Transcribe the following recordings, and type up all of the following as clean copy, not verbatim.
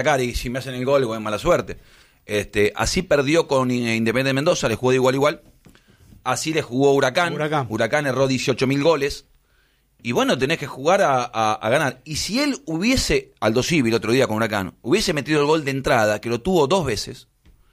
y si me hacen el gol, bueno, mala suerte. Así perdió con Independiente Mendoza, le jugó de igual a igual. Así le jugó Huracán. Huracán erró 18.000 goles. Y bueno, tenés que jugar a ganar. Y si él hubiese, Aldo Civi el otro día con Huracán, hubiese metido el gol de entrada, que lo tuvo 2 veces,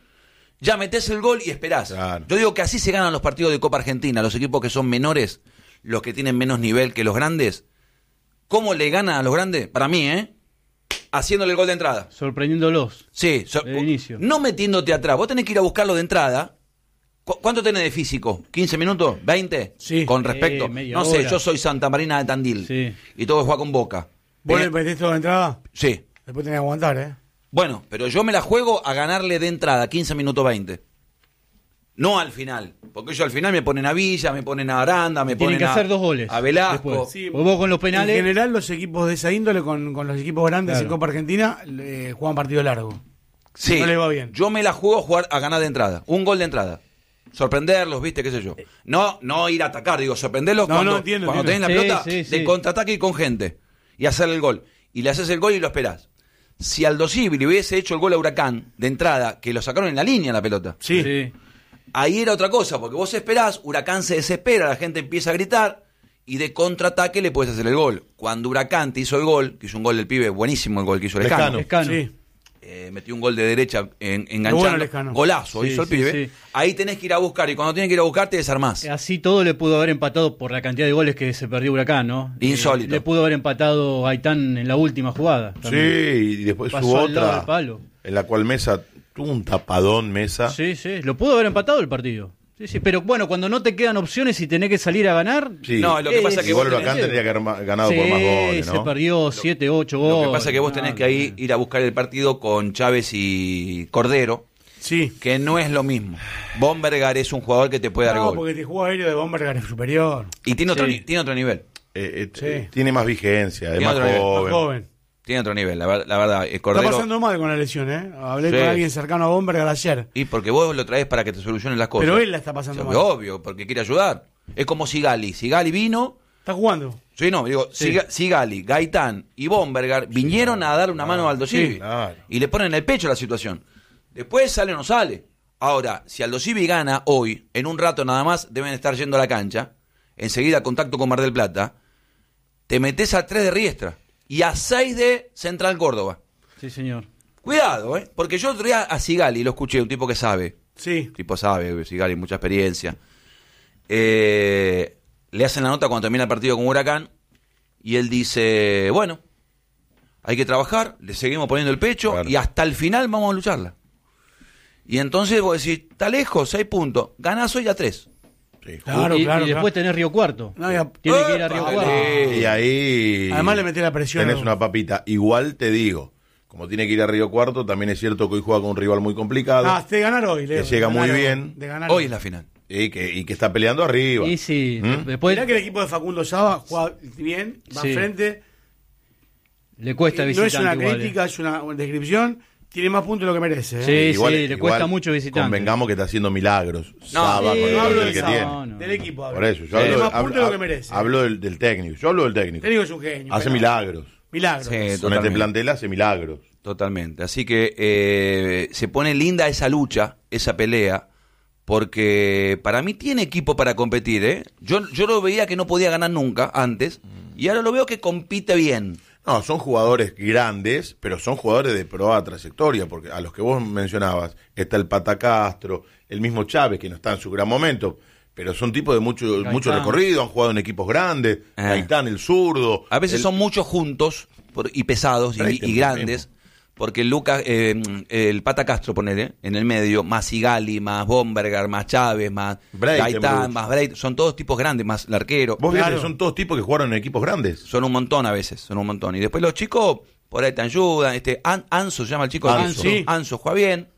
ya metés el gol y esperás. Claro. Yo digo que así se ganan los partidos de Copa Argentina, los equipos que son menores, los que tienen menos nivel que los grandes. ¿Cómo le ganan a los grandes? Para mí, haciéndole el gol de entrada. Sorprendiéndolos. Sí, de inicio. No metiéndote atrás. Vos tenés que ir a buscarlo de entrada. ¿Cuánto tenés de físico? ¿15 minutos? ¿20? Sí. Con respecto. No sé, hora. yo soy Santa Marina de Tandil. Sí. Y todo juega con Boca. ¿Vos le metés todo de entrada? Sí. Después tenés que aguantar, Bueno, pero yo me la juego a ganarle de entrada, 15 minutos 20. No al final. Porque ellos al final me ponen a Villa, me ponen a Aranda, me ponen que hacer 2 goles. A Velasco. Sí, vos con los penales. En general, los equipos de esa índole, con los equipos grandes Claro. en Copa Argentina, juegan partido largo. Sí. No les va bien. Yo me la juego a jugar a ganar de entrada. Un gol de entrada. Sorprenderlos, viste, qué sé yo. No ir a atacar, digo, sorprenderlos cuando tenés la pelota de contraataque y con gente. Y hacerle el gol. Y le haces el gol y lo esperás. Si Aldo Civi le hubiese hecho el gol a Huracán de entrada, que lo sacaron en la línea la pelota. Sí. Ahí era otra cosa, porque vos esperás, Huracán se desespera, la gente empieza a gritar y de contraataque le puedes hacer el gol. Cuando Huracán te hizo el gol, que hizo un gol del pibe, buenísimo el gol que hizo Lescano. Sí. Metió un gol de derecha enganchando, bueno, golazo hizo el pibe. Sí. Ahí tenés que ir a buscar, y cuando tienes que ir a buscar te desarmás. Así todo le pudo haber empatado por la cantidad de goles que se perdió Huracán, ¿no? Insólito. Le pudo haber empatado Gaitán en la última jugada. También. Sí, y después pasó hubo al lado otra del palo. En la cual Mesa tuvo un tapadón, Mesa. Sí, lo pudo haber empatado el partido. Sí, pero bueno, cuando no te quedan opciones y tenés que salir a ganar. Sí. No, lo que pasa es que igual vos Huracán tendría que haber ganado por más goles, ¿no? Se perdió 7, 8 goles. Lo que pasa es que vos tenés que ahí ir a buscar el partido con Chávez y Cordero. Sí. Que no es lo mismo. Bombergar es un jugador que te puede dar gol. No, porque el juego aéreo de Bombergar es superior. Y tiene otro nivel. Tiene más vigencia, es Tiene más otro joven. Tiene otro nivel, la verdad. Cordero... Está pasando mal con la lesión, Hablé con alguien cercano a Bombergar ayer. Y porque vos lo traes para que te solucionen las cosas. Pero él la está pasando mal. Obvio, porque quiere ayudar. Es como Sigali. Sigali vino... ¿Está jugando? Sí, no, digo, Sigali, Gaitán y Bombergar vinieron a dar una mano a Aldo Civi. Claro. Y le ponen el pecho a la situación. Después sale o no sale. Ahora, si Aldo Civi gana hoy, en un rato nada más deben estar yendo a la cancha, enseguida contacto con Mar del Plata, te metes a 3 de Riestra y a 6 de Central Córdoba. Sí, señor. Cuidado, porque yo otro día a Sigali lo escuché, un tipo que sabe. Sí. Tipo sabe, Sigali, mucha experiencia. Le hacen la nota cuando termina el partido con Huracán y él dice, bueno, hay que trabajar, le seguimos poniendo el pecho, claro, y hasta el final vamos a lucharla. Y entonces vos decís, está lejos, 6 puntos, ganás hoy a 3. Sí. Claro, y claro. después tenés Río Cuarto. No, ya... Tiene que ir a Río Cuarto. Y ahí... Además le metés la presión. Tenés una papita. Igual te digo, como tiene que ir a Río Cuarto, también es cierto que hoy juega con un rival muy complicado. De ganar hoy, Leo. Que llega muy bien. Hoy es la final. Y que está peleando arriba. Y sí, después... Mirá que el equipo de Facundo Saba juega bien, va al frente. Le cuesta visitante. No es una igual, crítica, es una descripción. Tiene más puntos de lo que merece. Sí, igual, le cuesta mucho visitante. Convengamos que está haciendo milagros. No, Saba, con el hablo del que tiene. del equipo. Hablo. Por eso, yo tiene hablo, más puntos de lo que merece. Hablo del técnico. Yo hablo del técnico. El técnico es un genio. Hace milagros. Milagros. Sí, Con este plantel hace milagros. Totalmente. Así que se pone linda esa lucha, esa pelea, porque para mí tiene equipo para competir. Yo lo veía que no podía ganar nunca antes, y ahora lo veo que compite bien. No, son jugadores grandes, pero son jugadores de probada trayectoria, porque a los que vos mencionabas, está el Pata Castro, el mismo Chávez, que no está en su gran momento, pero son tipos de mucho recorrido, han jugado en equipos grandes, Gaitán, el zurdo. A veces son muchos juntos y pesados y grandes, porque Lucas, el Pata Castro, ponele, en el medio, más Sigali, más Bombergar, más Chávez, más Gaitán, más Breit, son todos tipos grandes, más el arquero. Vos fíjate que son todos tipos que jugaron en equipos grandes. Son un montón a veces, son un montón. Y después los chicos, por ahí te ayudan. Anso se llama el chico. Anso juega bien.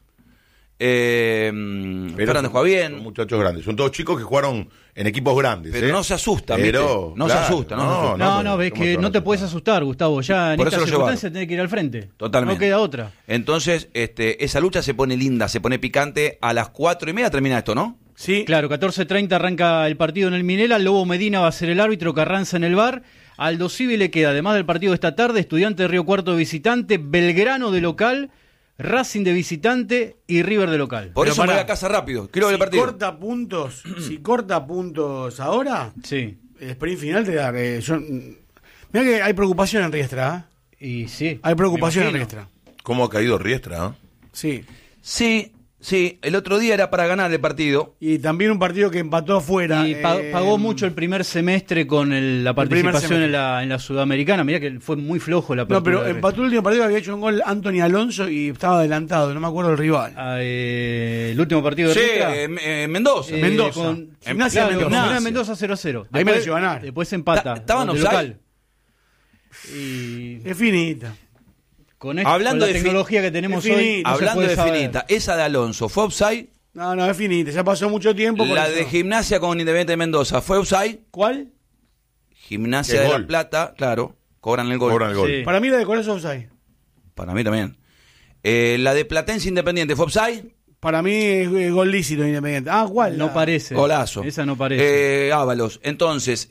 Fernández juega bien. Son muchachos grandes, son todos chicos que jugaron en equipos grandes. Pero no se asustan, pero, no claro, se asustan. No, ves que no te puedes asustar, Gustavo. Ya en por esta circunstancia tenés que ir al frente. Totalmente. No queda otra. Entonces, esa lucha se pone linda, se pone picante. A las 4:30 termina esto, ¿no? Sí. Claro, 14:30 arranca el partido en el Minela. Lobo Medina va a ser el árbitro, Carranza en el VAR. Aldo Civi le queda, además del partido de esta tarde, Estudiantes de Río Cuarto de visitante, Belgrano de local, Racing de visitante y River de local. Por eso me voy a casa rápido. Quiero ver el partido. Si corta puntos ahora, Sí. el sprint final te da. Mira que hay preocupación en Riestra. Y sí. Hay preocupación en me imagino. Riestra. ¿Cómo ha caído Riestra? Sí. Sí, el otro día era para ganar el partido. Y también un partido que empató afuera. Y pagó mucho el primer semestre con la participación en la Sudamericana. Mirá que fue muy flojo la No, apertura pero de empató el último partido, había hecho un gol Anthony Alonso y estaba adelantado, no me acuerdo el rival. El último partido de Sí, Riestra. Mendoza. Mendoza. Con Gimnasia claro, Mendoza. Gimnasia Mendoza 0-0. Ahí mereció ganar. Después empata. ¿Estaban de offside? local. Y Es finita. con Hablando con la de tecnología que tenemos es hoy, finita. no se Hablando puede de saber. finita, esa de Alonso, ¿fue offside? No, es finita, ya pasó mucho tiempo. por La eso. de Gimnasia con Independiente de Mendoza, ¿fue offside? ¿Cuál? Gimnasia El de gol. La Plata, claro, cobran el gol. Cobran el gol. Sí. Para mí la de Corazón offside. Para mí también. La de Platense Independiente, ¿fue offside? Para mí es gol lícito Independiente. ¿Cuál? No parece. Golazo. Esa no parece. Ábalos. Entonces,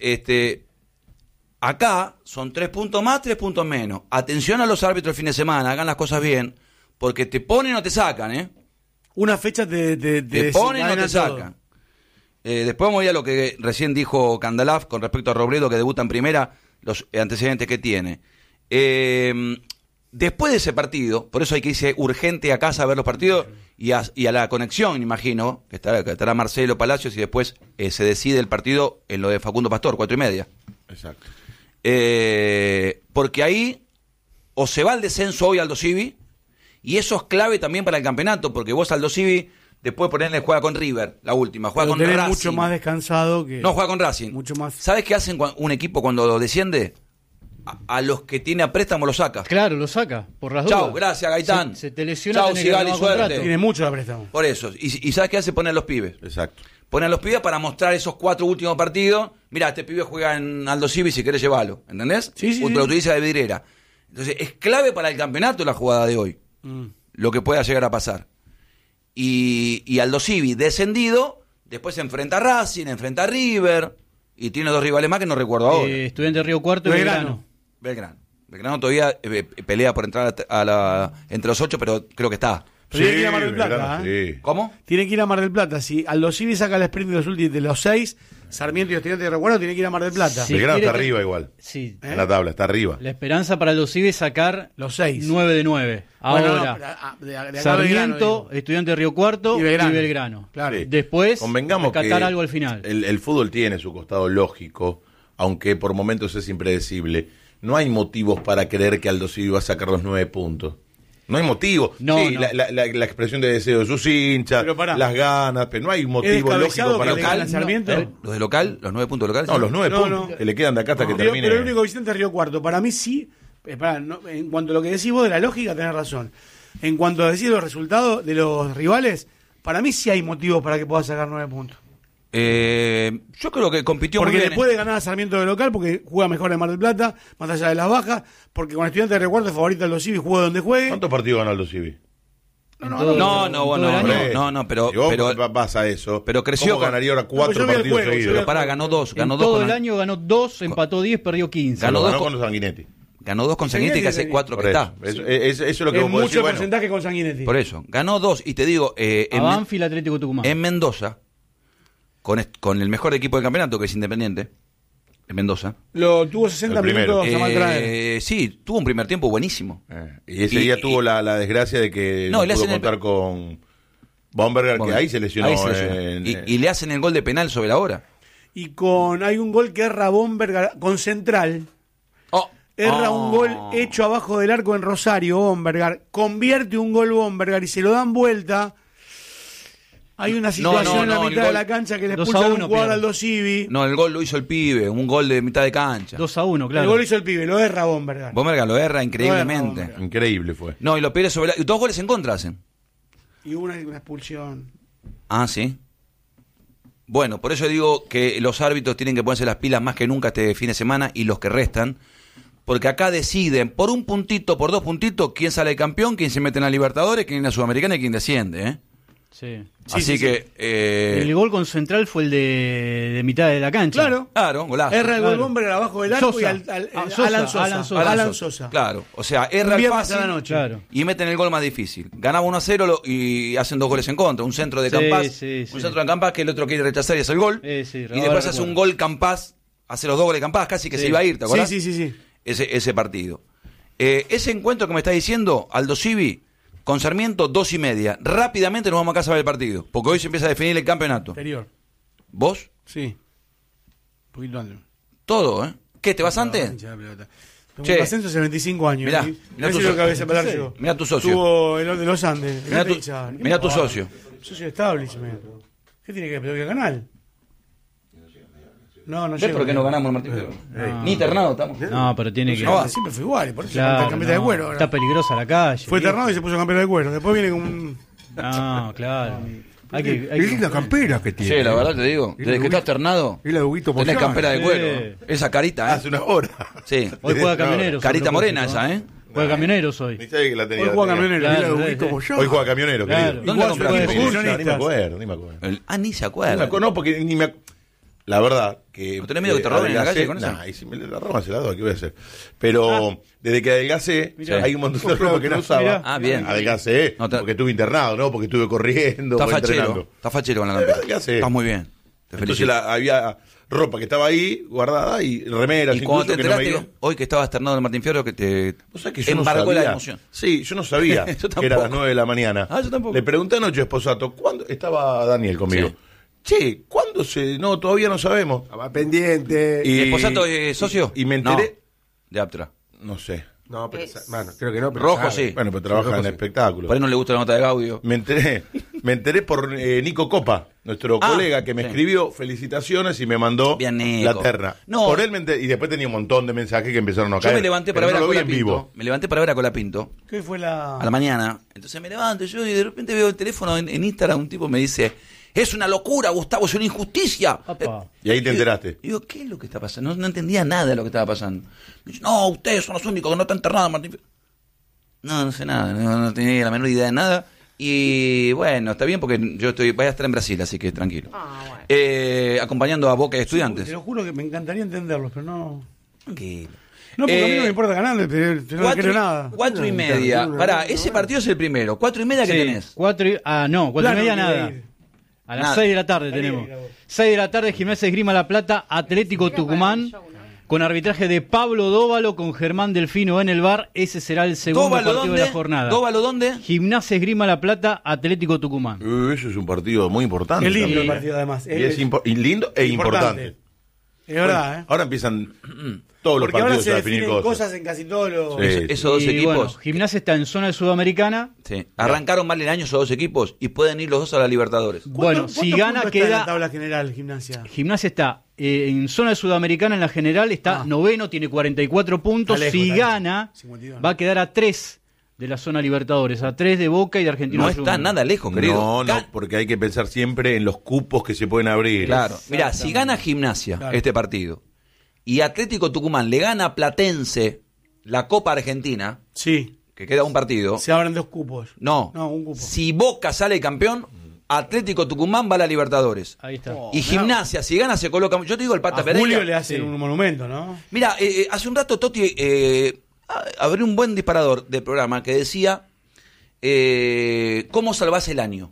acá son 3 puntos más, 3 puntos menos. Atención a los árbitros el fin de semana, hagan las cosas bien, porque te ponen o te sacan, ¿eh? Una fecha te ponen o desencadena te todo. sacan. Después vamos a ir a lo que recién dijo Candalaf con respecto a Robledo, que debuta en primera, los antecedentes que tiene. Después de ese partido, por eso hay que irse urgente a casa a ver los partidos y a la conexión, me imagino, que estará Marcelo Palacios y después se decide el partido en lo de Facundo Pastor, 4:30. Exacto. Porque ahí o se va al descenso hoy Aldo Civi, y eso es clave también para el campeonato, porque vos Aldo Civi después ponerle juega con River, la última, juega Pero con tenés Racing. mucho más descansado que... No, juega con Racing. Mucho más. ¿Sabes qué hacen un equipo cuando desciende? A los que tiene a préstamo lo saca. Claro, lo saca, por las Chau, dudas. gracias, Gaitán. Se te lesiona. Chau, tenés que Sigali, renovar suerte. contrato. Tiene mucho de préstamo. Por eso. ¿Y sabes qué hace? Poner a los pibes. Exacto. Ponen a los pibes para mostrar esos 4 últimos partidos. Mira, este pibe juega en Aldo Civi, si querés llevarlo. ¿Entendés? Sí. Lo utiliza de vidriera. Entonces, es clave para el campeonato la jugada de hoy. Lo que pueda llegar a pasar. Y Aldo Civi, descendido, después se enfrenta a Racing, enfrenta a River, y tiene 2 rivales más que no recuerdo ahora. Estudiante de Río Cuarto y Belgrano. Belgrano. Belgrano todavía pelea por entrar entre los 8, pero creo que está. Pero tiene que ir a Mar del Plata, Belgrano, sí. ¿Cómo? Tiene que ir a Mar del Plata. Si Aldo Civi saca el sprint de los 6, Sarmiento y Estudiantes de Recuerdo tiene que ir a Mar del Plata. Sí. Belgrano quiere está que- arriba igual. Sí. En la tabla, está arriba. La esperanza para los Civi es sacar Los 6. 9 de 9. Bueno, Ahora, no, pero, de acá a Belgrano, Sarmiento, digo. Estudiante de Río Cuarto Y Belgrano. Claro. Sí. Después, Convengamos rescatar que algo al final. El fútbol tiene su costado lógico, aunque por momentos es impredecible. No hay motivos para creer que Aldo Civi va a sacar los 9 puntos. No hay motivo. No, sí, no. La expresión de deseo de sus hinchas, Pero pará. las ganas, pero no hay motivo descabellado lógico para que le que... gane a Sarmiento? ¿Los de local? ¿Los 9 puntos locales? No, los 9 No, puntos no. que le quedan de acá hasta que Pero termine. el único visitante es Río Cuarto. Para mí sí. En cuanto a lo que decís vos de la lógica, tenés razón. En cuanto a decir los resultados de los rivales, para mí sí hay motivos para que pueda sacar 9 puntos. Yo creo que compitió Porque muy le bien. puede ganar a Sarmiento de local, porque juega mejor en Mar del Plata, más allá de las bajas, porque con Estudiantes de Recuerdo es favorito Aldo Civi, juega donde juegue. ¿Cuántos partidos ganó Aldo Civi? No, pero Si vos vas a eso, pero creció ¿cómo con- ganaría ahora No, 4 yo vi el partidos juego, yo vi seguidos? Pero pará, ganó 2. En Ganó 2 todo con, el año ganó 2, empató 10, perdió 15. Ganó dos con los Sanguinetti. ganó 2 con Sanguinetti, que hace 4 que Por eso. está. Eso es lo que Es vos podés mucho decir, bueno, porcentaje con Sanguinetti. Por eso. Ganó 2. Y te digo, A Banfield, Atlético Tucumán. en Mendoza, con el mejor equipo del campeonato, que es Independiente, en Mendoza. Lo tuvo 60 El primero. minutos a mal traer. Sí, tuvo un primer tiempo buenísimo. Y ese día tuvo la desgracia de que No, no le pudo hacen el- contar con Baumberger, que ahí se lesionó. Ahí se lesionó. Y le hacen el gol de penal sobre la hora. Y hay un gol que erra Bomberg con Central. Oh. Erra un gol hecho abajo del arco en Rosario, Bombergar. Convierte un gol Bombergar y se lo dan vuelta. Hay una situación en la el mitad de gol- la cancha que le 2-1 expulsan un jugador pierde. al Aldo Civi. No, el gol lo hizo el pibe, un gol de mitad de cancha. 2-1, El claro. gol hizo el pibe, lo erra Bombergar. Bomberga lo erra increíblemente. Bomberga. Increíble fue. No, y lo pierde sobre la... Y 2 goles en contra hacen. Y una expulsión. Ah, sí. Bueno, por eso digo que los árbitros tienen que ponerse las pilas más que nunca este fin de semana y los que restan, porque acá deciden por un puntito, por 2 puntitos, quién sale campeón, quién se mete en la Libertadores, quién en la Sudamericana y quién desciende, ¿eh? Sí. Así que... el gol con Central fue el de mitad de la cancha. Claro, golazo. Erra el Claro. gol Bomber abajo del arco Sosa. y Alan Sosa. Claro, o sea, erra el Bien fácil pasada la noche. Claro. y meten el gol más difícil. Ganaba 1-0 y hacen 2 goles en contra. Un centro de Sí, Campás, sí, sí. un centro de Campás que el otro quiere rechazar y hace el gol. Sí, Y ahora después hace recuerdo. un gol Campás, hace los 2 goles Campás, casi que Sí. se iba a ir, ¿te acordás? Sí. Ese partido. Ese encuentro que me está diciendo Aldo Civi, con Sarmiento, 2:30. Rápidamente nos vamos a casa a ver el partido, porque hoy se empieza a definir el campeonato. Anterior. ¿Vos? Sí. Un poquito antes. Todo, ¿eh? ¿Qué, te vas antes? Tengo Che. un ascenso hace 25 años. Mirá, ¿sí? mirá No tu sé lo socio. que a veces hablar yo. Mirá tu socio. Tuvo el de los Andes. Mirá tu socio. Socio de establishment. ¿Qué tiene que ver el canal? No ¿Ves llega. por qué no ganamos el Martín Fierro? No. Ni Ternado estamos. No, pero tiene que... Siempre fue igual, y por eso Claro, está campeón de no, cuero. ahora. está peligrosa la calle. Fue viejo. Ternado y se puso campeón de cuero. Después viene con un... No, claro. Hay Qué que linda campera que tiene. Sí, la verdad te digo. Y la Desde que de estás Ternado, y la de Huguito tenés Moyano. campera de Sí. cuero. Esa carita, Hace una hora. Sí. Hoy juega Camioneros. Carita a morena propósito, esa, ¿eh? Juega Camioneros hoy. Ni sabía que la tenía. Hoy juega la tenía. camionero. Claro, Y la de sí, Huguito sí. Moyano. Hoy juega camionero, Claro. querido. ¿Dónde Igual compraste? juega de el- fútbol. Ni me acuerdo, ni me acuerdo. Ni se No, acuerda. no, porque ni me... La verdad que... ¿No tenés miedo que te roben en la calle con eso? Nah, y si me la roban se la doy, ¿qué voy a hacer? Pero desde que adelgacé, Mirá. hay un montón de ropa que no usaba. Mirá. Ah, bien. Adelgacé, No te- porque estuve internado, ¿no? Porque estuve corriendo, Está o entrenando. fachero. Está fachero con la campera. ¿Qué hace? Estás muy bien. Te Entonces felicito. había ropa que estaba ahí, guardada, y remeras, Y cuando te incluso, que no me enteraste, iban. hoy que estabas Ternado del Martín Fierro, que te ¿Vos sabés que yo no embargó la sabía? emoción. Sí, yo no sabía Yo que era a las tampoco. 9 de la mañana. Ah, yo tampoco. Le pregunté anoche a Esposato, ¿cuándo? Estaba Daniel conmigo. Sí. Che, ¿cuándo se...? No, todavía no sabemos. Estaba pendiente. Y- ¿Esposato es socio? Y me enteré... No, de Aptra. No sé. No, pero bueno, creo que no. Pero Rojo, sabe. sí. Bueno, pero trabaja en sí. espectáculos. Por ahí no le gusta la nota de Gaudio. Me enteré por Nico Copa, nuestro Ah, colega que me sí. escribió felicitaciones y me mandó Bien, Nico. la terna. No. Por él me enteré, y después tenía un montón de mensajes que empezaron a Yo caer. me levanté para pero ver no a lo vi Colapinto. en vivo. Me levanté para ver a Colapinto ¿Qué fue la...? a la mañana. Entonces me levanto yo y de repente veo el teléfono en Instagram. Un tipo me dice: es una locura, Gustavo, es una injusticia. Apa. Y ahí te enteraste. Y digo, ¿qué es lo que está pasando? No entendía nada de lo que estaba pasando. Me dice: no, ustedes son los únicos que no están internados, Martín. No sé nada, no tenía la menor idea de nada. Y bueno, está bien porque yo voy a estar en Brasil, así que tranquilo. Acompañando a Boca y Estudiantes. Te lo juro que me encantaría entenderlos, pero no... Tranquilo. No, porque a mí no me importa ganar, pero no le creo nada. 4:30. Pará, ese partido es el primero. 4:30 que tenés. 4:30 Claro, 4:30 quiere nada. ir. A las Nada. 6 de la tarde Dale, tenemos. grabo. 6 de la tarde, Gimnasia Esgrima La Plata, Atlético Tucumán, con arbitraje de Pablo Dóvalo, con Germán Delfino en el bar. Ese será el segundo ¿Dóvalo partido de dónde? la jornada. ¿Dóvalo dónde? Gimnasia Esgrima La Plata, Atlético Tucumán. Eso es un partido muy importante. Es lindo también. el partido, además. Y es y lindo e importante. Es verdad, ¿eh? Ahora empiezan todos los Porque ahora partidos se a definir definen cosas. cosas en casi todos los... Sí. Esos dos Y equipos. bueno, Gimnasia está en zona sudamericana. Sí. Arrancaron mal el año esos dos equipos y pueden ir los dos a la Libertadores. Bueno, si gana puntos está en queda... la tabla general, Gimnasia? Gimnasia está en zona sudamericana en la general, está noveno, tiene 44 puntos. Está lejos, Si está lejos. gana, 52. va a quedar a 3 de la zona Libertadores, a 3 de Boca y de Argentino. No está nada lejos, querido. No, no, porque hay que pensar siempre en los cupos que se pueden abrir. Claro. Mirá, si gana Gimnasia Claro. este partido y Atlético Tucumán le gana a Platense la Copa Argentina, Sí, que queda un partido. se abren 2 cupos. No. No, un cupo. Si Boca sale campeón, Atlético Tucumán va a la Libertadores. Ahí está. Y Gimnasia, si gana, se coloca. Yo te digo el Pata A Pereira. Julio le hacen Sí. un monumento, ¿no? Mira, hace un rato Totti abrió un buen disparador de programa que decía: ¿cómo salvás el año?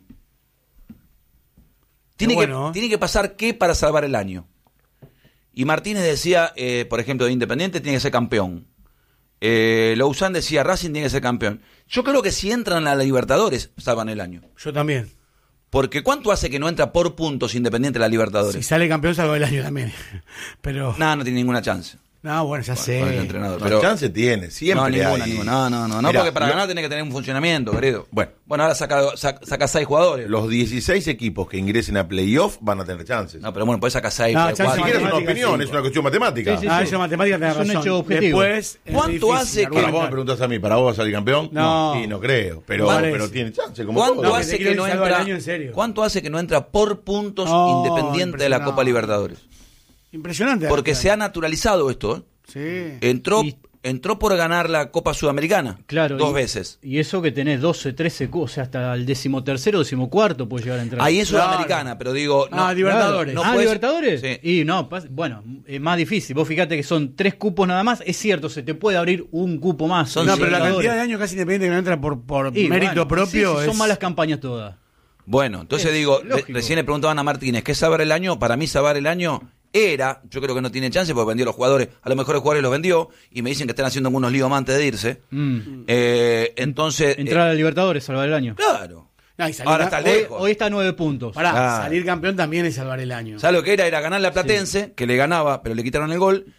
Tiene, Qué bueno, ¿eh? tiene que pasar qué para salvar el año. Y Martínez decía, por ejemplo, de Independiente tiene que ser campeón. Louzán decía, Racing tiene que ser campeón. Yo creo que si entran a la Libertadores, salvan el año. Yo también. Porque ¿cuánto hace que no entra por puntos Independiente a la Libertadores? Si sale campeón, salgo del año también. Pero... No, no tiene ninguna chance. No, bueno, ya sé. Con el entrenador. No, Pero, chance tiene, siempre no, hay. ninguna. No, Mirá, porque para ganar tiene que tener un funcionamiento, querido. Bueno. Ahora saca 6 jugadores. Los 16 equipos que ingresen a playoff van a tener chances. No, pero bueno, podés sacar 6. No, Ni chance siquiera es una matemática, opinión, sí. es una cuestión matemática. Sí, sí, Ah, sí. eso matemática tenés Es un razón. hecho objetivo. Después, es ¿Cuánto difícil hace que- Para vos me argumentar. preguntás a mí, ¿para vos va a salir campeón? No. Y no creo, pero Parece. tiene chance, como ¿Cuánto todo. hace te quiero que no salvar el entra? año en serio. ¿Cuánto hace que no entra por puntos No, Independiente de la Copa impresionante. Libertadores? Impresionante. Porque se ha naturalizado esto, ¿eh? Sí. Entró Y entró por ganar la Copa Sudamericana. Claro. 2 veces. Y eso que tenés 12, 13, o sea, hasta el 13º, 14º puede llegar a entrar. Ahí es Sudamericana, pero digo... Libertadores. no puedes- ¿Libertadores? Sí. Y no, bueno, es más difícil. Vos fíjate que son 3 cupos nada más. Es cierto, se te puede abrir un cupo más. Son No, Sí, pero la Libertadores. cantidad de años casi independiente que no entra por Y, mérito bueno, propio sí, es... son malas campañas todas. Bueno, entonces Es digo, lógico. recién le preguntaban a Martínez, ¿qué es salvar el año? Para mí salvar el año era, yo creo que no tiene chance porque vendió los jugadores, a los mejores jugadores los vendió, y me dicen que están haciendo algunos líos más antes de irse. Entonces... Entrar a Libertadores, salvar el año. claro. No, y salir Ahora está hoy- lejos. Hoy está a 9 puntos. Pará, Claro. salir campeón también es salvar el año. ¿Sabes lo que era? Era ganarle a Platense, que le ganaba, pero le quitaron el gol.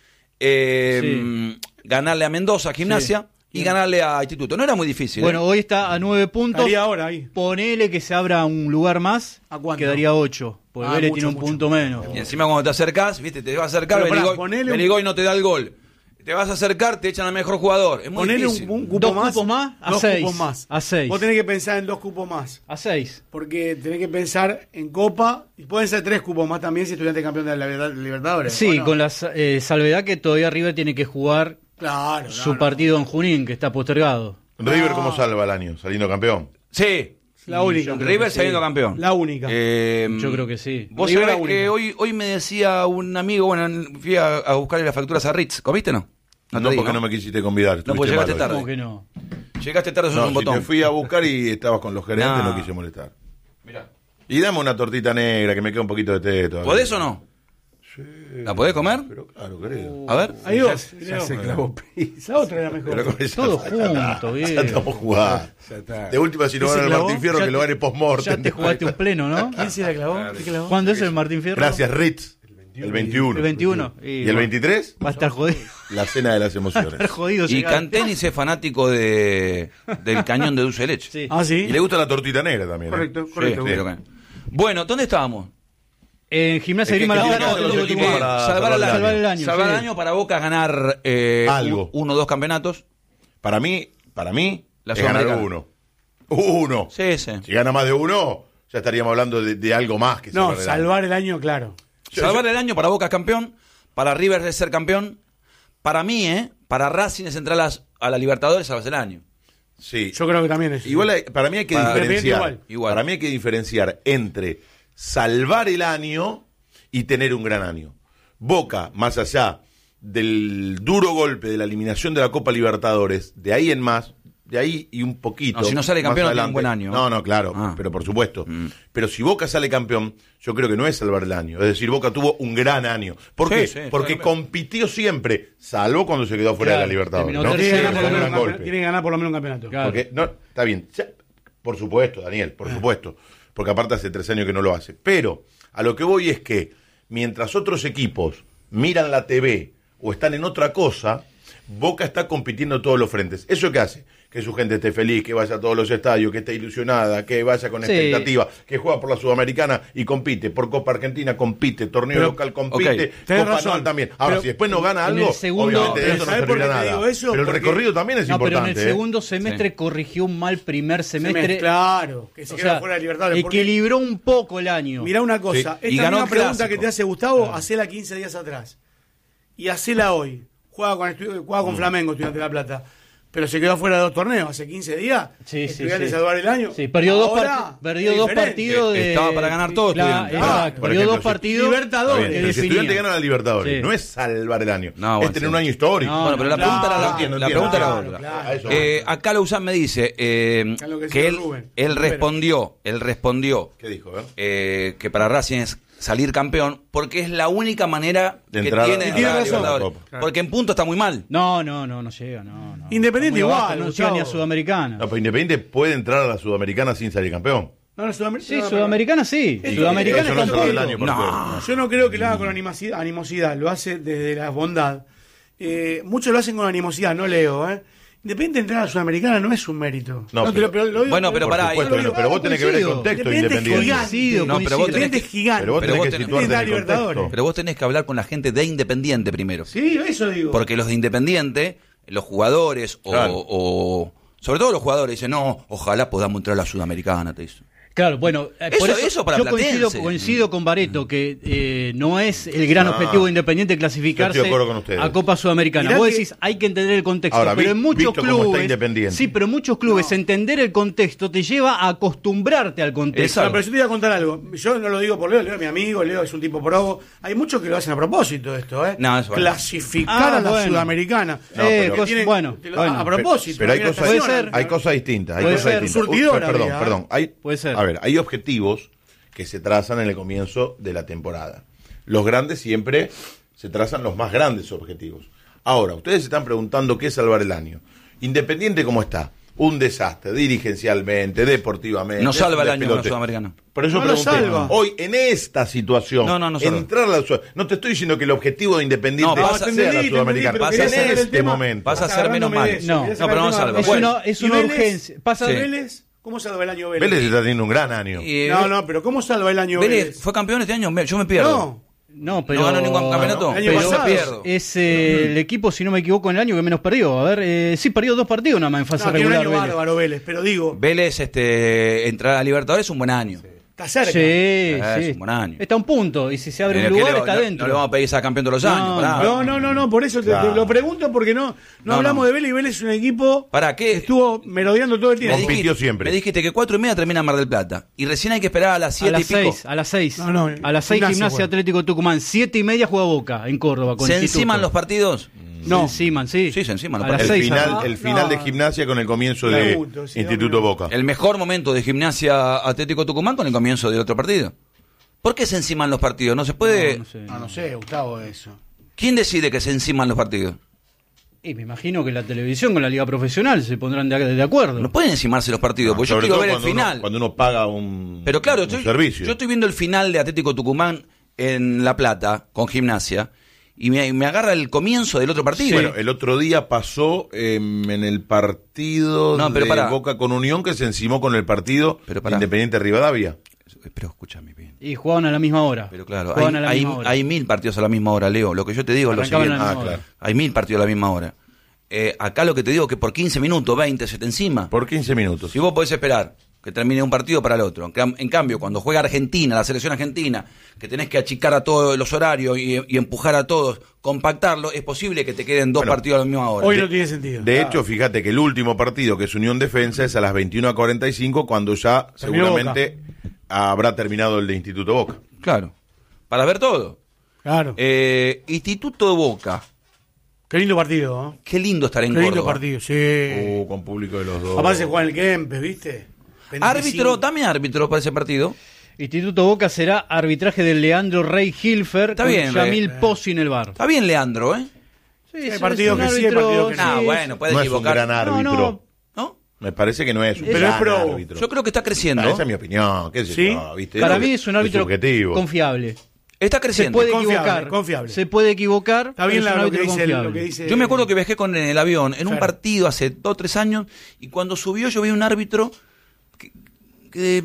Ganarle a Mendoza, Gimnasia, y ganarle a Instituto. No era muy difícil. Bueno, hoy está a 9 puntos. Estaría ahora ahí. Ponele que se abra un lugar más, ¿A cuánto? quedaría 8. Porque Ah, Vélez mucho, tiene un mucho. punto menos. Y encima cuando te acercás, viste, te vas a acercar, Pero pará, Beligoy, ponele un- Beligoy no te da el gol. Te vas a acercar, te echan al mejor jugador. Es muy Ponele difícil. un cupo 2 más. cupos más a 2 6. cupos más. A 6. Vos tenés que pensar en 2 cupos más. A 6. Porque tenés que pensar en Copa. Y pueden ser 3 cupos más también si Estudiantes campeón de la Libertadores. Sí, ¿o no? con la salvedad que todavía River tiene que jugar Claro. su partido en Junín, que está postergado. River, ¿cómo salva el año? Saliendo campeón. Sí. La única. River saliendo campeón. La única. Yo creo que sí. Vos River sabés la que única. hoy me decía un amigo, bueno, fui a buscarle las facturas a Ritz. ¿Comiste no? No, te digo, porque no me quisiste convidar. No, porque estuviste llegaste mal tarde. ¿Cómo que no? Llegaste tarde, sos No, un si botón. te fui a buscar y estabas con los gerentes, No. no quise molestar. Mirá. Y dame una tortita negra, que me queda un poquito de té todavía. ¿Podés o no? Sí. ¿La podés comer? Pero claro, creo. A ver. Ahí dos. Ya se clavó pizza. La otra era mejor. Pero con esa- Todo junto, bien. Ya estamos jugando. Ya está. De última, si no ¿Ese gana el clavó? Martín Fierro, Ya que lo te- gane post-mortem. Ya te jugaste un pleno, ¿no? ¿Quién se la clavó? ¿Qué clavó? ¿Cuándo es el Martín Fierro? Gracias, Ritz. El 21. El 21. ¿Y el 23? Va a estar jodido. La cena de las Va a emociones. estar jodido. Y llegar. Cantenis es fanático del cañón de dulce de leche. Sí. Ah, sí. Y le gusta la tortita negra también. ¿eh? Correcto, Sí, correcto. pero que- Bueno, ¿dónde estábamos? En Gimnasia Es que- Grima La que Plata, tiene que Atlético los Tucumán. equipos para salvar el año. sí. Salvar el año para Boca ganar Algo. 1 o 2 campeonatos. Para mí La es ganar Sudamericana. uno. Uno. Sí, sí. Si gana más de uno, ya estaríamos hablando de algo más que No, salvar el año. salvar el año, claro. Salvar el año para Boca es campeón, para River es ser campeón. Para mí, para Racing es entrar a la Libertadores, salvarse el año. Sí. Yo creo que también es. Para mí hay que Para- diferenciar. igual. Para mí hay que diferenciar entre salvar el año y tener un gran año. Boca, más allá del duro golpe de la eliminación de la Copa Libertadores, de ahí en más, de ahí y un poquito. No, si no sale más campeón, no tiene adelante. un buen año. No, no, claro, Ah. pero por supuesto. Pero si Boca sale campeón, yo creo que no es salvar el año. Es decir, Boca tuvo un gran año. ¿Por Sí, qué? sí, Porque totalmente. compitió siempre, salvo cuando se quedó fuera Claro, de la Libertadores. terminó ¿no? Tiene que ganar tercero, por lo Fue un menos gran un golpe. tiene que ganar por lo menos un campeonato. Claro. Porque, no, está bien. Por supuesto, Daniel, por supuesto. Porque aparte hace 3 años que no lo hace. Pero a lo que voy es que mientras otros equipos miran la TV o están en otra cosa, Boca está compitiendo en todos los frentes. ¿Eso qué hace? Que su gente esté feliz, que vaya a todos los estadios, que esté ilusionada, que vaya con Sí. expectativa, que juega por la Sudamericana y compite, por Copa Argentina compite, torneo Pero- local compite, ok, tenés Copa razón. Anual también. Ahora, Pero si después no gana en algo, el segundo- obviamente de pero eso no ¿sabés por servirá qué te nada. digo eso? Pero el Porque- recorrido también es No, pero en importante. el ¿eh? segundo semestre corrigió un mal primer semestre. Semestre, claro, que se O queda sea, fuera de Libertadores. porque- equilibró un poco el año. Mirá una cosa, Sí, y esta ganó misma el pregunta clásico. que te hace Gustavo, hacela 15 días atrás. Y hacela hoy. Juega con Flamengo, Estudiantes de La Plata. Pero se quedó fuera de 2 torneos hace 15 días. Sí, sí, Estudiantes sí. salvar el año. Sí, perdió dos, Ahora, perdió es dos diferente. partidos de... Estaba para ganar todo, Estudiantes. Exacto, Por perdió ejemplo, dos partidos Libertadores. Está bien, que pero si Estudiantes definían. gana la Libertadores, Sí. no es salvar el año, No, es bueno, tener sí. un año histórico. No, Bueno, pero la claro, pregunta era la, entiendo, la entiendo. pregunta era Claro, otra. claro. A eso voy. Acá Lausanne me dice Acá lo que que decía Rubén. él respondió ¿Qué dijo? que para Racing es salir campeón porque es la única manera De que entrar tiene a de tiene ganar la razón. Libertadores. Claro. Porque en punto está muy mal. No llega, no. Independiente Está muy igual, abajo, no llega ni a Gustavo. Sudamericana. No, pero Independiente puede entrar a la Sudamericana sin salir campeón. No, Sí, Sudamericana sí. Eso- Sudamericana Eso no está es salvar el un año, poquito. por No. supuesto. Yo no creo que lo haga con animosidad, lo hace desde la bondad. Muchos lo hacen con animosidad, no leo. Independiente de entrar a la Sudamericana no es un mérito. No, te lo- lo digo- Bueno, pero Por pará, supuesto, yo lo pero vos tenés que ver el coincido. contexto de Independiente Independiente. es gigante. No, pero vos tenés Independiente es gigante. Pero vos tenés Pero que vos situarte en el tenés- contexto. Pero vos tenés que hablar con la gente de Independiente primero. Sí, eso digo. Porque los de Independiente, los jugadores Claro. o sobre todo los jugadores dicen, no, ojalá podamos entrar a la Sudamericana, te dicen. Claro, bueno, por eso para yo Platense. coincido con Barreto que no es el gran objetivo de Independiente clasificarse Yo estoy de acuerdo con ustedes. a Copa Sudamericana. Mirá Vos que- decís, hay que entender el contexto, Ahora, pero en muchos visto cómo está clubes, Independiente. sí, pero en muchos clubes entender el contexto te lleva a acostumbrarte al contexto. Exacto. Pero yo te voy a contar algo. Yo no lo digo por Leo es mi amigo, Leo es un tipo probo. Hay muchos que lo hacen a propósito esto, ¿eh? No, eso vale. Clasificar a la bueno. Sudamericana. No, pero- Que tienen- bueno. a propósito. Pero hay una cosas, Puede ser. hay cosas distintas. Hay Puede cosas ser. distintas. Surtidora Perdón, había, perdón. Hay, Puede ser. A ver, hay objetivos que se trazan en el comienzo de la temporada. Los grandes siempre se trazan los más grandes objetivos. Ahora, ustedes se están preguntando qué es salvar el año. Independiente, ¿cómo está? Un desastre, dirigencialmente, deportivamente. No salva es el un año con la despelote. Sudamericana. Por eso No lo pregunté, salva. hoy en esta situación, No salva. entrar a la no te estoy diciendo que el objetivo de Independiente No, pasa- sea te entendí, la Sudamericana. pero Pasa quería a ser sacar en el tema. momento. Pasa a ser menos mal. No, No, pero no salva. Es Bueno, es ¿y una Vélez? urgencia. Pasa Sí. ¿Vélez? ¿Cómo salva el año Vélez? Vélez está teniendo un gran año. Y, No, pero ¿cómo salva el año Vélez? Vélez fue campeón este año, yo me pierdo. No. No, pero ¿No ganó ningún campeonato? El año pero pasado. pierdo. es el equipo, si no me equivoco, en el año que menos perdió. A ver, sí, perdió 2 partidos nada más en fase No, tiene un regular. año Vélez. bárbaro Vélez, pero digo, Vélez, entrar a Libertadores es un buen año. está cerca. Sí, Es sí. un buen año. Está a un punto, y si se abre un ¿Qué lugar, le- está no, dentro. No le vamos a pedir esa campeón todos los años. pará. No, por eso Claro. te lo pregunto porque no hablamos no. de Vélez y Vélez es un equipo ¿Para qué? que estuvo merodeando todo el tiempo. Compitió siempre. Me dijiste que 4:30 termina en Mar del Plata. Y recién hay que esperar a las 7 y pico. A las 6. No, a las 6 Gimnasia Gimnasia juega. Atlético Tucumán. 7:30 juega Boca en Córdoba. Con ¿Se Instituto. enciman los partidos? No. Se enciman, sí. Sí, se enciman los A las partidos. El 6. final, el final no. de Gimnasia con el comienzo de Pregunto, sí, Instituto hombre. Boca. El mejor momento de Gimnasia Atlético Tucumán con el comienzo del otro partido. ¿Por qué se enciman los partidos? No se puede. No sé. No sé, Gustavo, eso. ¿Quién decide que se enciman los partidos? Y me imagino que la televisión con la liga profesional se pondrán de acuerdo. No pueden encimarse los partidos, porque yo Sobre quiero todo ver el cuando final. Cuando uno paga un, Pero claro, un servicio. yo estoy viendo el final de Atlético Tucumán en La Plata con Gimnasia y me agarra el comienzo del otro partido. Bueno, el otro día pasó en el partido No, pero de pará. Boca con Unión que se encimó con el partido Pero pará. Independiente Rivadavia. Pero escúchame bien. Y jugaban a la misma hora. Pero claro, Jugaban a la hay misma hora. 1000 partidos a la misma hora, Leo. Lo que yo te digo es lo Arrancaban siguiente. a la misma claro. hora. Hay 1000 partidos a la misma hora. Acá lo que te digo es que por 15 minutos, 20 se te encima. Por 15 minutos. Si vos podés esperar que termine un partido para el otro. En cambio, cuando juega Argentina, la selección argentina, que tenés que achicar a todos los horarios y empujar a todos, compactarlo, es posible que te queden 2 Bueno, partidos a la misma hora. Hoy no tiene sentido. De hecho, fíjate que el último partido, que es Unión Defensa, es a las 21:45, cuando ya Terminó seguramente habrá terminado el de Instituto Boca. Claro. Para ver todo. Claro. Instituto de Boca. Qué lindo partido, ¿no? Qué lindo estar en Qué lindo Córdoba. partido, sí. Con público de los dos. Papá se juega en el Kempes, ¿viste? 25. Árbitro, también árbitro para ese partido. Instituto Boca será arbitraje de Leandro Rey Hilfer Está con bien, Yamil Rey. Pozzi en el bar. Está bien, Leandro, ¿eh? Sí, hay partidos que sí, hay partidos que no. Ah, bueno, puede No es un equivocar. gran árbitro. No. ¿No? Me parece que no es un Pero gran es pro. árbitro. Yo creo que está creciendo. Esa es mi opinión. ¿Qué sé ¿Sí? yo, ¿viste? Para Es mí es un árbitro subjetivo. confiable. Está Se creciendo. puede Confiable, equivocar. confiable. Se puede equivocar. Está bien pero es un lo que árbitro dice, confiable. lo que dice. Yo me acuerdo que viajé con el avión en un Claro. partido hace 2 o 3 años y cuando subió yo vi un árbitro que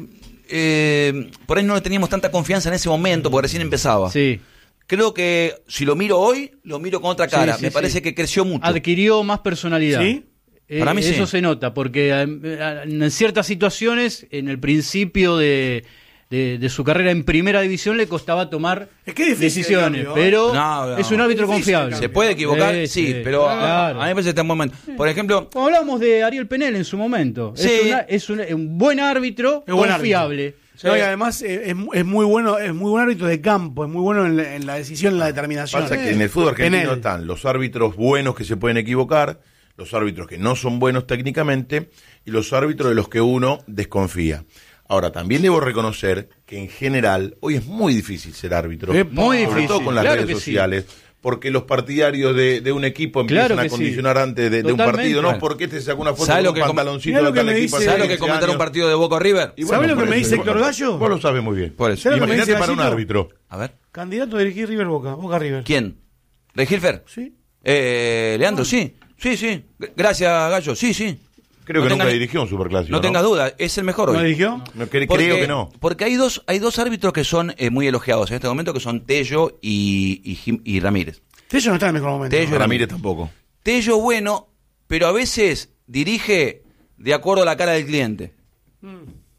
por ahí no le teníamos tanta confianza en ese momento porque recién empezaba. Sí. Creo que si lo miro hoy, lo miro con otra cara. Sí, sí, me parece sí. que creció mucho. Adquirió más personalidad. ¿Sí? Para mí sí. Eso se nota, porque en ciertas situaciones, en el principio de su carrera en primera división, le costaba tomar Es que es difícil decisiones, el cambio, pero No. es un árbitro Es difícil confiable. el ¿Se puede equivocar? Sí, pero claro. a mí me parece que está en buen momento. Por ejemplo, Como hablábamos de Ariel Penel en su momento. Sí. Es un buen árbitro, Es buen confiable. árbitro. No, y además es muy bueno, es muy buen árbitro de campo, es muy bueno en la decisión, en la determinación. Pasa que en el fútbol argentino Penel. están los árbitros buenos que se pueden equivocar, los árbitros que no son buenos técnicamente y los árbitros de los que uno desconfía. Ahora, también debo reconocer que en general hoy es muy difícil ser árbitro. Muy Sobre difícil, todo con las claro redes que sí. sociales. Porque los partidarios de un equipo empiezan Claro a que sí. condicionar antes de un Totalmente. partido. No, Claro. porque este sacó una foto ¿Sabe con lo un que com- pantaloncito Mirá lo de que tal me equipo dice- hace ¿sabes lo que 15 comentar un años? partido de Boca River? Y ¿Sabe lo que por me eso, dice y Héctor bueno, Gallo? Vos lo sabés muy bien. Por eso. ¿Sabes lo que me Imagínate dice para un Gallito? árbitro. A ver. Candidato a dirigir River Boca River. ¿Quién? ¿Rey Hilfer? Sí. Leandro, sí. Sí. Gracias, Gallo. Sí. Creo No que nunca tengas- dirigió un superclásico. No tengas duda, es el mejor ¿No hoy. dirigió? No, creo que no. Porque hay dos árbitros que son muy elogiados en este momento, que son Tello y Ramírez. Tello no está en el mejor momento. Tello- Ramírez tampoco. Tello bueno, pero a veces dirige de acuerdo a la cara del cliente.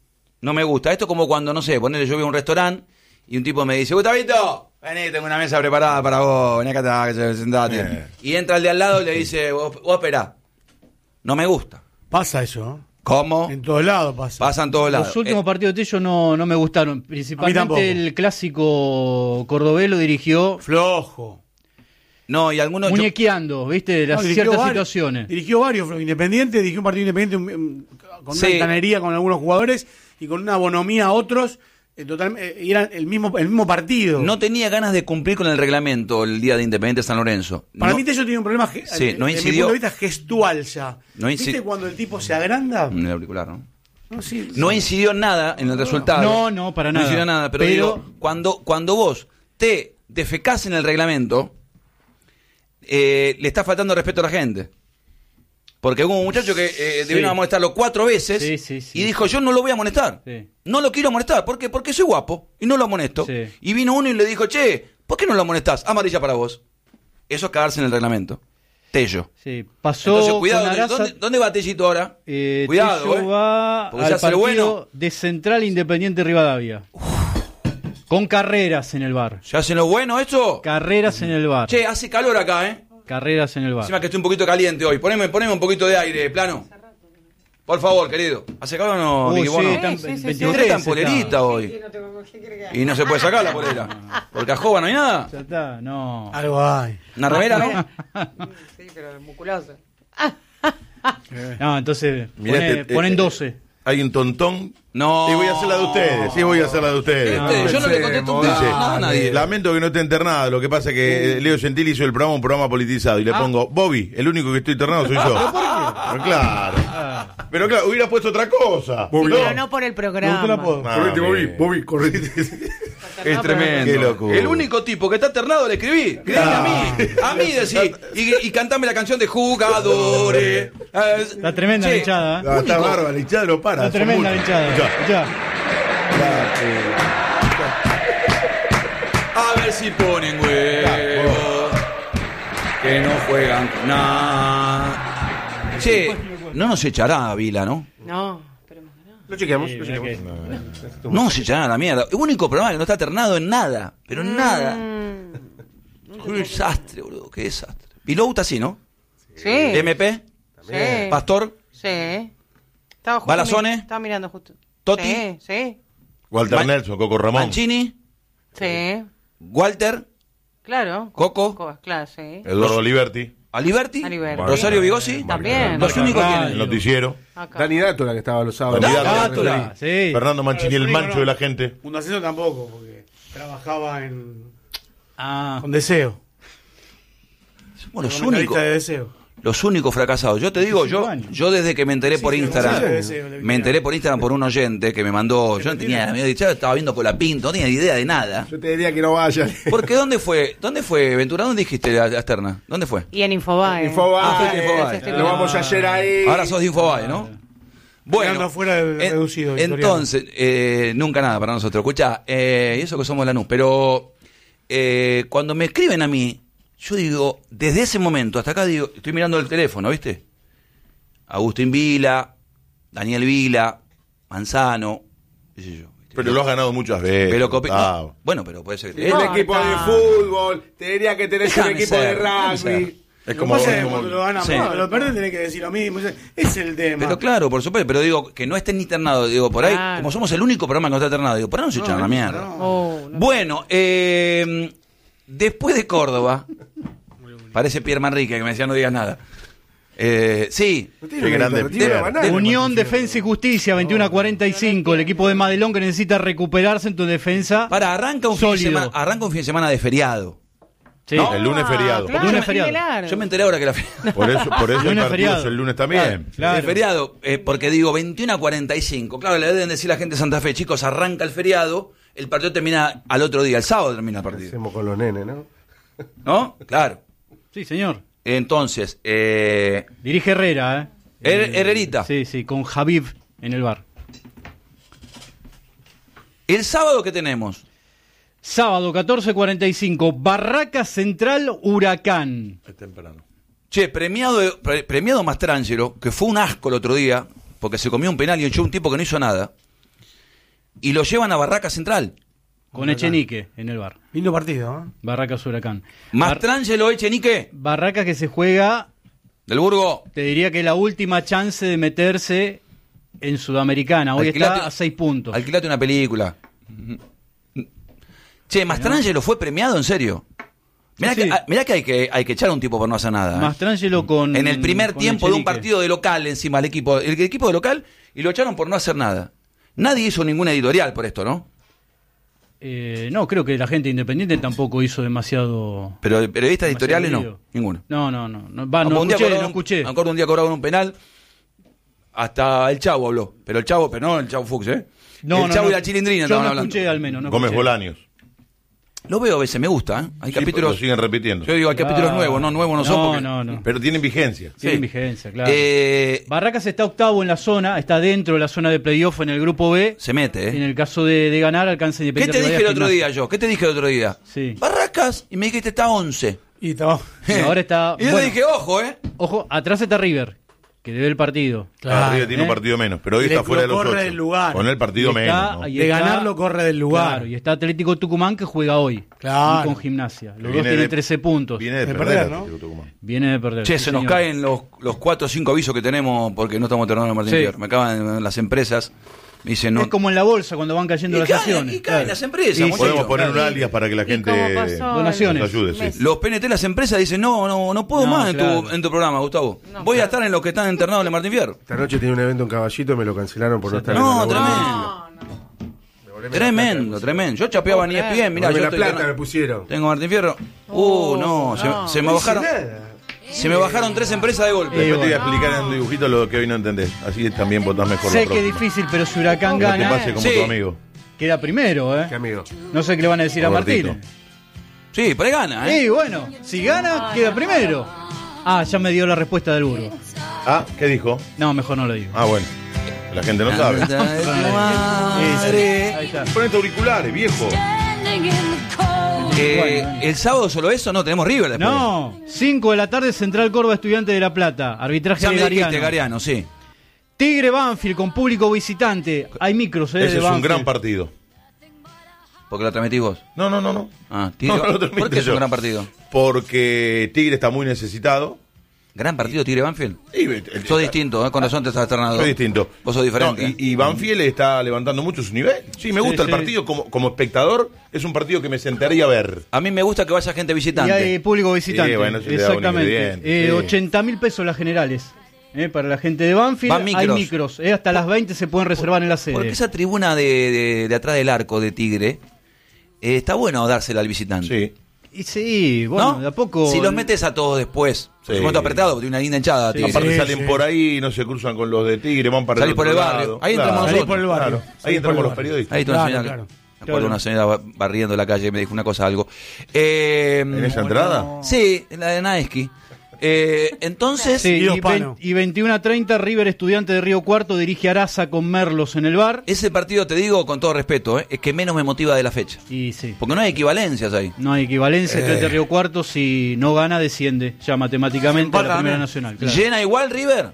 No me gusta. Esto es como cuando, no sé, ponele, yo voy a un restaurante y un tipo me dice, Gustavito, vení, tengo una mesa preparada para vos, vení acá, sentate. Y entra el de al lado y le dice, vos esperá. No me gusta. Pasa eso, ¿no? ¿Cómo? En todos lados pasa. Pasa en todos lados. Los últimos partidos de ellos no me gustaron. Principalmente el clásico cordobés lo dirigió Flojo. No, y algunos... muñequeando, ¿viste? Las ciertas situaciones. Dirigió varios, Independiente, dirigió un partido independiente con una altanería con algunos jugadores y con una bonomía a otros. Y eran el mismo partido. No tenía ganas de cumplir con el reglamento el día de Independiente San Lorenzo. Para mí Tello tiene un problema no incidió, desde mi punto de vista gestual ya. No ¿Viste cuando el tipo se agranda? En el auricular, ¿no? No incidió nada en el resultado. No, para nada. No incidió nada, pero digo, cuando vos te defecás en el reglamento, le está faltando respeto a la gente. Porque hubo un muchacho que debieron amonestarlo 4 veces y dijo, yo no lo voy a amonestar. Sí. No lo quiero amonestar. ¿Por qué? Porque soy guapo y no lo amonesto. Sí. Y vino uno y le dijo, che, ¿por qué no lo amonestás? Amarilla para vos. Eso es cagarse en el reglamento. Tello. Sí, pasó. Entonces, cuidado, ¿dónde va Tellito ahora? Cuidado, Tello va al partido bueno de Central Independiente Rivadavia. Con carreras en el bar. ¿Se hacen lo bueno esto? Carreras en el bar. Che, hace calor acá, ¿eh? Carreras en el bar. Encima que estoy un poquito caliente hoy. Poneme un poquito de aire, plano. Por favor, querido. ¿Hace calor o no? Usted está en polerita hoy. Y no se puede sacar la polera. ¿Por cajoba no hay nada? Ya está, no. Algo hay. ¿Una remera, no? Sí, pero musculosa. No, nadie. Ponen 12. Hay un tontón. No. Y voy a hacer la de ustedes. Sí, voy a hacer la de ustedes. Yo no le contesto nada a nadie. Lamento que no esté internada. Lo que pasa es que Leo Gentili hizo un programa politizado. Y le pongo, Bobby, el único que estoy internado soy yo. Pero claro. Pero claro, hubiera puesto otra cosa. Sí, pero no por el programa. Correte, Bobby, correte. Es tremendo. Qué locura. El único tipo que está ternado le escribí. Escribí a mí decí. Y cantame la canción de Jugadores. Está tremenda la hinchada. No, está bárbara, la hinchada no para. Está tremenda la hinchada. Ya. A ver si ponen huevos. Que no juegan con nada. Che, no nos echará a Vila, ¿no? No. Lo chequeamos. No se echará a la mierda. El único problema es que no está ternado en nada. Pero en nada. Qué desastre, boludo. Qué desastre. Vilouta sí, ¿no? Sí. MP. Sí. Pastor. Sí. Balazone. Estaba mirando justo. Totti. Sí. Walter Nelson, Coco Ramón. Mancini. Sí. Walter. Claro. Coco. Claro, sí. Eduardo Liberti. Aliberti. Rosario Bigosi. También. Los únicos tienen. El noticiero. Acá. Dani Dátola, que estaba los sábados. Dátola, sí. Fernando Mancini, el mancho de la gente. Un ascenso tampoco, porque trabajaba con Deseo. Somos los Como únicos. de Deseo. Los únicos fracasados. Yo te digo, yo desde que me enteré por Instagram, por un oyente que me mandó, yo no tenía, estaba viendo Colapinto, no tenía idea de nada. Yo te diría que no vayas. Porque ¿dónde fue, Ventura? ¿Dónde dijiste la externa? ¿Dónde fue? Y en Infobae. Infobae. Lo vamos a hacer ahí. Ahora sos de Infobae, ¿no? Bueno, reducido, entonces, nunca nada para nosotros. Escuchá, y eso que somos Lanús, pero cuando me escriben a mí, yo digo, desde ese momento hasta acá, digo, estoy mirando el teléfono, ¿viste? Agustín Vila, Daniel Vila, Manzano, qué sé yo. Pero lo has ganado muchas veces. Pero bueno, pero puede ser. Un equipo de fútbol, tendría que tener un equipo de rugby. Es como cuando lo ganan, lo pierden, tenés que decir lo mismo. Es el tema. Pero claro, por supuesto, pero digo, que no estén internados. Digo, por ahí, como somos el único programa que no está internado, digo, por ahí no se echan la mierda. No. Bueno, después de Córdoba, parece Pierre Manrique que me decía no digas nada. Sí, qué grande. Unión Defensa y Justicia, 21-45. El equipo de Madelón que necesita recuperarse en tu defensa. Arranca un fin de semana de feriado. Sí. ¿No? El lunes feriado. Claro, lunes feriado. Yo me enteré ahora que la feriado. Por eso el partido es el lunes también. Claro. El feriado, porque digo 21-45. Claro, le deben decir a la gente de Santa Fe, chicos, arranca el feriado, el partido termina al otro día, el sábado termina el partido. Hacemos con los nenes, ¿no? ¿No? Claro. Sí, señor. Entonces, dirige Herrera, Herrerita. Sí, con Javib en el bar. El sábado, ¿qué tenemos? Sábado, 14:45, Barraca Central Huracán. Es temprano. Che, premiado Mastrangelo, que fue un asco el otro día, porque se comió un penal y echó un tipo que no hizo nada. y lo llevan a Barraca Central. Con Echenique en el bar. Lindo partido, ¿eh? Barracas Huracán. Mastrangelo Echenique, Barracas que se juega, del Burgo. te diría que la última chance de meterse en Sudamericana. Hoy está a 6 puntos. Alquilate una película. Che, Mastrangelo fue premiado, en serio. Mirá que hay que echar a un tipo por no hacer nada. Mastrangelo con... En el primer con tiempo de un Echenique. partido de local encima el equipo de local, y lo echaron por no hacer nada. Nadie hizo ninguna editorial por esto, ¿no? No, creo que la gente independiente tampoco hizo demasiado... Pero periodistas editoriales ruido. no, ninguno. No escuché. Me acuerdo un día cobraron un penal, hasta el Chavo habló, pero no el Chavo Fuchs, ¿eh? El Chavo y la Chilindrina yo estaban no hablando. escuché al menos. No Gómez escuché. Bolaños. Lo veo a veces, me gusta, ¿eh? Hay Sí, capítulos... lo siguen repitiendo. Yo digo, hay capítulos nuevos, no nuevos no son porque... No. Pero tienen vigencia. Tienen Sí. vigencia, claro. Eh, Barracas está octavo en la zona, está dentro de la zona de playoff en el grupo B. se mete, En ¿eh? el caso de ganar, alcanza ¿Qué Independiente. te dije el Rivadavia, otro día Gimnasia. yo? ¿Qué te dije el otro día? Sí. Barracas, y me dijiste está 11. Y estaba... Y ahora está... Y yo bueno, te dije, ojo, ¿eh? ojo, atrás está River, que debe el partido. Arriba tiene un partido menos, pero hoy Le está fuera de los corre 8. del lugar. Con el partido Y está- menos, ¿no? y De está- ganarlo corre del lugar. Claro, y está Atlético Tucumán que juega hoy. Claro. Y con Gimnasia. Los dos Viene tienen de- 13 puntos. Viene de De perder, perder, ¿no? Atlético Tucumán. Viene de perder. Che, sí, se nos señor. caen los 4 o 5 avisos que tenemos porque no estamos terminando el Martín Sí. Fierro. Me acaban las empresas, me dicen no. Es como en la bolsa cuando van cayendo Y las caen, acciones. y caen claro. las empresas, Y muchachos. Podemos poner claro. un alias para que la ¿Y gente cómo pasó Donaciones. nos ayude. mes? Sí. Los PNT, las empresas dicen no puedo No, más claro. en tu programa, Gustavo. No, Voy a claro. estar en los que están internados en el Martín Fierro. Esta noche tenía un evento en Caballito y me lo cancelaron por no estar No, en la tremendo. Tremendo. Yo chapeaba ni ESPN, mirá, yo la estoy plata me pusieron. tengo Martín Fierro. Se me bajaron. Se me bajaron 3 empresas de golpe. Después te voy a explicar en un dibujito lo que hoy no entendés. Así también votás mejor Sé la que es próxima. difícil, pero si Huracán Que te gana, pase como Sí. tu amigo. queda primero, ¿eh? Qué amigo. No sé qué le van a decir a Robertito. Martínez. Sí, por ahí gana, ¿eh? Sí, bueno, si gana, queda primero. Ah, ya me dio la respuesta del Burgo. Ah, ¿qué dijo? No, mejor no lo digo. Ah, bueno. La gente no sabe. Ahí está. Ponete auriculares, viejo. El sábado solo eso, no, tenemos River después. No, 5 de la tarde, Central Córdoba, Estudiante de La Plata. Arbitraje Ya de me dijiste, Gariano. Gariano, sí. Tigre Banfield con público visitante. Hay micros, Ese de es un Banfield. gran partido. Porque lo transmitís vos. No. Ah, Tigre. No, lo transmito ¿Por qué es yo. un gran partido? Porque Tigre está muy necesitado. ¿Gran partido Tigre Banfield? Y Sos distinto, ¿eh? Con razón te estás alternado. Soy distinto. Vos sos diferente. No, y Banfield está levantando mucho su nivel. Sí, me gusta Sí, el sí. partido. Como espectador, es un partido que me sentaría a ver. A mí me gusta que vaya gente Y visitante. hay público visitante. Sí, bueno, eso le da un Exactamente. ingrediente, sí. 80.000 pesos las generales. Para la gente de Banfield Van micros. hay micros. Hasta las 20 se pueden reservar en la sede. Porque esa tribuna de atrás del arco de Tigre, está bueno dársela al visitante. Sí. Y sí, bueno, ¿No? de a poco. Si los metes a todos después. Sí. Por supuesto apretado, porque tiene una linda hinchada. Sí. Tigre. Aparte Sí, salen sí. por ahí, no se cruzan con los de Tigre, van para Salís el por otro el barrio. lado. Ahí entramos Claro. Salís nosotros. por el barrio. Claro. Ahí Salís por entramos el los barrio. periodistas. Ahí está una Claro, señora. claro. Me acuerdo una señora barriendo la calle, me dijo una cosa, algo. ¿En esa entrada? Sí, en la de Naeski. Entonces, Sí, Guido y, Pano. y 21:30 River Estudiante de Río Cuarto dirige a Araza con Merlos en el bar. ese partido, te digo con todo respeto, es que menos me motiva de la fecha. Y sí, Porque no hay equivalencias ahí. no hay equivalencia. Estudiante de Río Cuarto, si no gana, desciende ya matemáticamente a la Empatan, Primera ¿eh? Nacional. Claro. ¿Llena igual River?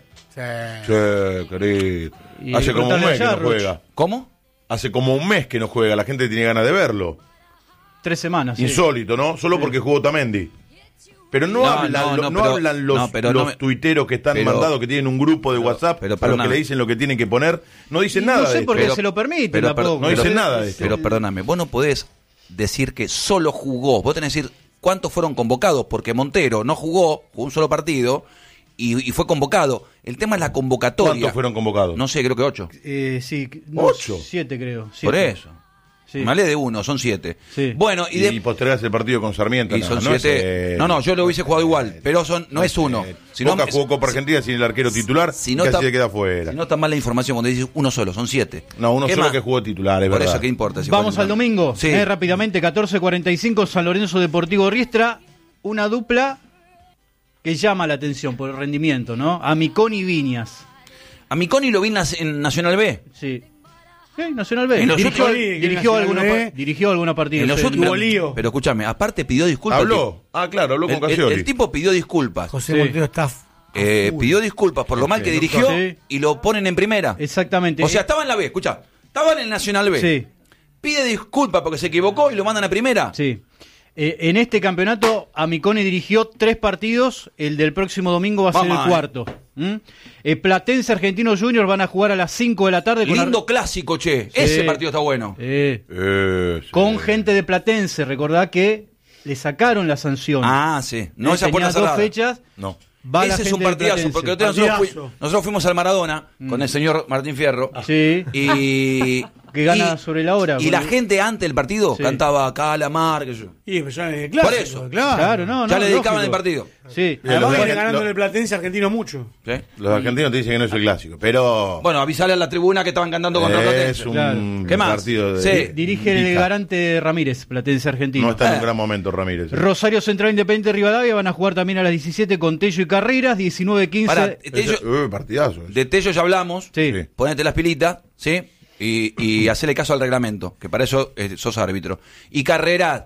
Che, querido. Y Hace como un preguntale mes que a no Jarruch. juega. ¿Cómo? Hace como un mes que no juega. La gente tiene ganas de verlo. 3 semanas. sí. Insólito, ¿no? Solo porque jugó Otamendi. Pero no, No, hablan, no, no pero- hablan los, no, pero los no me- tuiteros que están pero- mandados, que tienen un grupo de WhatsApp, pero a los que perdóname. le dicen lo que tienen que poner. No dicen Y nada no sé de por esto. qué se lo permiten pero- tampoco. no dicen nada de esto. Pero perdóname, vos no podés decir que solo jugó. Vos tenés que decir cuántos fueron convocados, porque Montero no jugó un solo partido y fue convocado. El tema es la convocatoria. ¿Cuántos fueron convocados? No sé, creo que 8. Sí, no, 8. 7 creo. Por 7. eso. Sí. Me hablé de 1, son 7. Sí. Bueno, y, Y postergas el partido con Sarmiento. y no, son no es, 7. No, yo lo hubiese jugado igual, pero no es 1. Boca jugó Copa Argentina sin el arquero titular, si no casi está, se queda fuera. Si no está mal la información cuando dices uno solo, son 7. No, uno ¿Qué solo más? que jugó titular, es Por verdad. eso, ¿qué importa? Si Vamos fue al titular? domingo. Sí. Rápidamente, 14:45, San Lorenzo Deportivo Riestra. Una dupla que llama la atención por el rendimiento, ¿no? Amiconi y Viñas. A Miconi lo vi en Nacional B. Sí. Sí, Nacional B. En los Dirigió, otros- Sí, dirigió Nacional alguna, B. dirigió alguna partida. En los Sí. otros- tuvo lío. Pero escúchame, aparte pidió disculpas. ¿Habló? Ah, claro, habló con El Casioli. tipo pidió disculpas. José Sí. Montero está... Pidió disculpas por lo mal que dirigió Sí. y lo ponen en primera. Exactamente. O sea, estaba en la B, escuchá. Estaba en el Nacional B. Sí. Pide disculpas porque se equivocó y lo mandan a primera. Sí. En este campeonato, Amicone dirigió 3 partidos. El del próximo domingo va a ser el cuarto. Platense Argentinos Juniors van a jugar a las 5 de la tarde. Lindo clásico, che. Sí. Ese partido está bueno. Con gente de Platense. Recordá que le sacaron la sanción. Sí. No, esa puerta cerrada. 2 fechas. No. Va ese es un partidazo, porque nosotros fuimos al Maradona con el señor Martín Fierro. Sí. Y que gana sobre la hora. Y la gente antes del partido cantaba Calamar, que yo. Y pues ya en el clásico, por eso, claro, ya le dedicaban el partido. Sí. Además viene ganando el Platense Argentino mucho. ¿Sí? Los argentinos te dicen que no es el clásico, pero... Bueno, avisale a la tribuna que estaban cantando contra Platense. Es un ¿Qué más? partido de... Dirige el Garante Ramírez, Platense Argentino. No está en un gran momento Ramírez. Rosario Central Independiente Rivadavia van a jugar también a las 17 con Tello y Carreras, 19-15. Partidazo. De Tello ya hablamos. Sí. Ponete las pilitas, ¿sí? Y hacerle caso al reglamento, que para eso sos árbitro. Y Carrera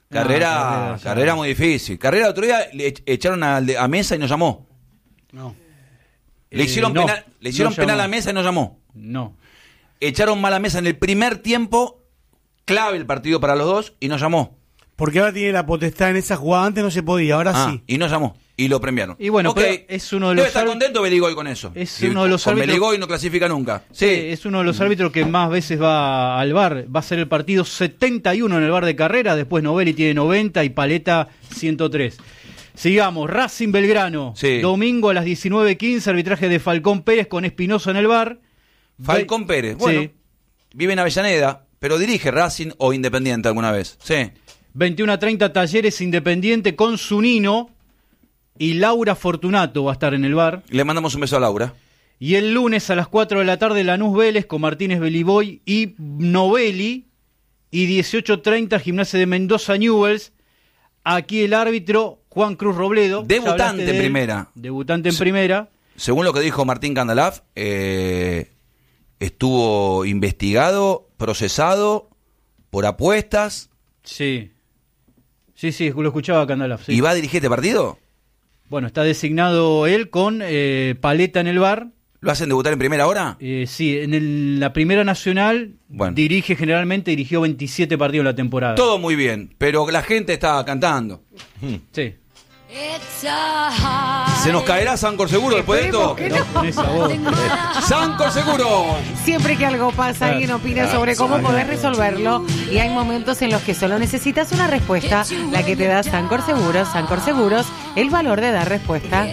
muy difícil. Carrera otro día le echaron a Mesa y no llamó. No. Le hicieron penal a Mesa y no llamó. No. Echaron mal a Mesa en el primer tiempo, clave el partido para los dos, y no llamó. Porque ahora tiene la potestad en esa jugada, antes no se podía, ahora sí. Y no llamó. Y lo premiaron. Y bueno, es uno de los... Debe estar contento Beligoy con eso. Es uno de los árbitros... Beligoy no clasifica nunca. Sí, es uno de los árbitros que más veces va al VAR. Va a ser el partido 71 en el VAR de Carrera, después Novelli tiene 90 y Paleta 103. Sigamos, Racing Belgrano. Sí. Domingo a las 19:15, arbitraje de Falcón Pérez con Espinosa en el VAR. Falcón Pérez, bueno, sí. Vive en Avellaneda, pero dirige Racing o Independiente alguna vez. Sí. 21:30 Talleres Independiente con Zunino. Y Laura Fortunato va a estar en el VAR. Le mandamos un beso a Laura. Y el lunes a las 4 de la tarde Lanús Vélez con Martínez Beliboy y Novelli. Y 18:30 Gimnasia de Mendoza Newell's. Aquí el árbitro Juan Cruz Robledo. Debutante en primera. Debutante en primera. Según lo que dijo Martín Candalaf, estuvo investigado, procesado por apuestas. Sí. Sí, lo escuchaba Candalaf. Sí. ¿Y va a dirigir este partido? Bueno, está designado él con Paleta en el VAR. ¿Lo hacen debutar en primera hora? Sí, en la Primera Nacional dirigió 27 partidos en la temporada. Todo muy bien, pero la gente está cantando. Sí. ¿Se nos caerá Sancor Seguro después de esto? Sancor Seguro. Siempre que algo pasa, alguien opina sobre cómo poder resolverlo. Y hay momentos en los que solo necesitas una respuesta, la que te da Sancor Seguros. Sancor Seguros, el valor de dar respuesta.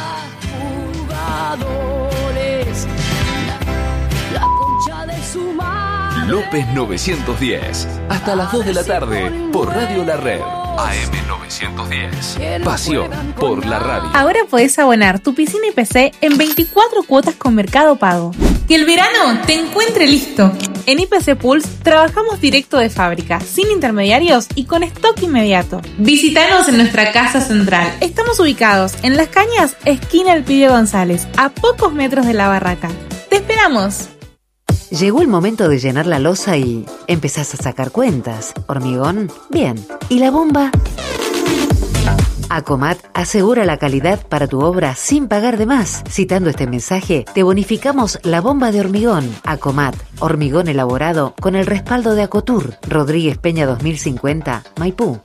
López 910. Hasta las 2 de la tarde por Radio La Red. AM 910. Pasión por la radio. Ahora puedes abonar tu piscina y PC en 24 cuotas con Mercado Pago. Que el verano te encuentre listo. En IPC Pools trabajamos directo de fábrica, sin intermediarios y con stock inmediato. Visítanos en nuestra casa central. Estamos ubicados en Las Cañas, esquina Elpidio González, a pocos metros de la barraca. ¡Te esperamos! Llegó el momento de llenar la loza y empezás a sacar cuentas. ¿Hormigón? Bien. ¿Y la bomba? Acomat asegura la calidad para tu obra sin pagar de más. Citando este mensaje, te bonificamos la bomba de hormigón. Acomat, hormigón elaborado con el respaldo de Acotur. Rodríguez Peña 2050, Maipú,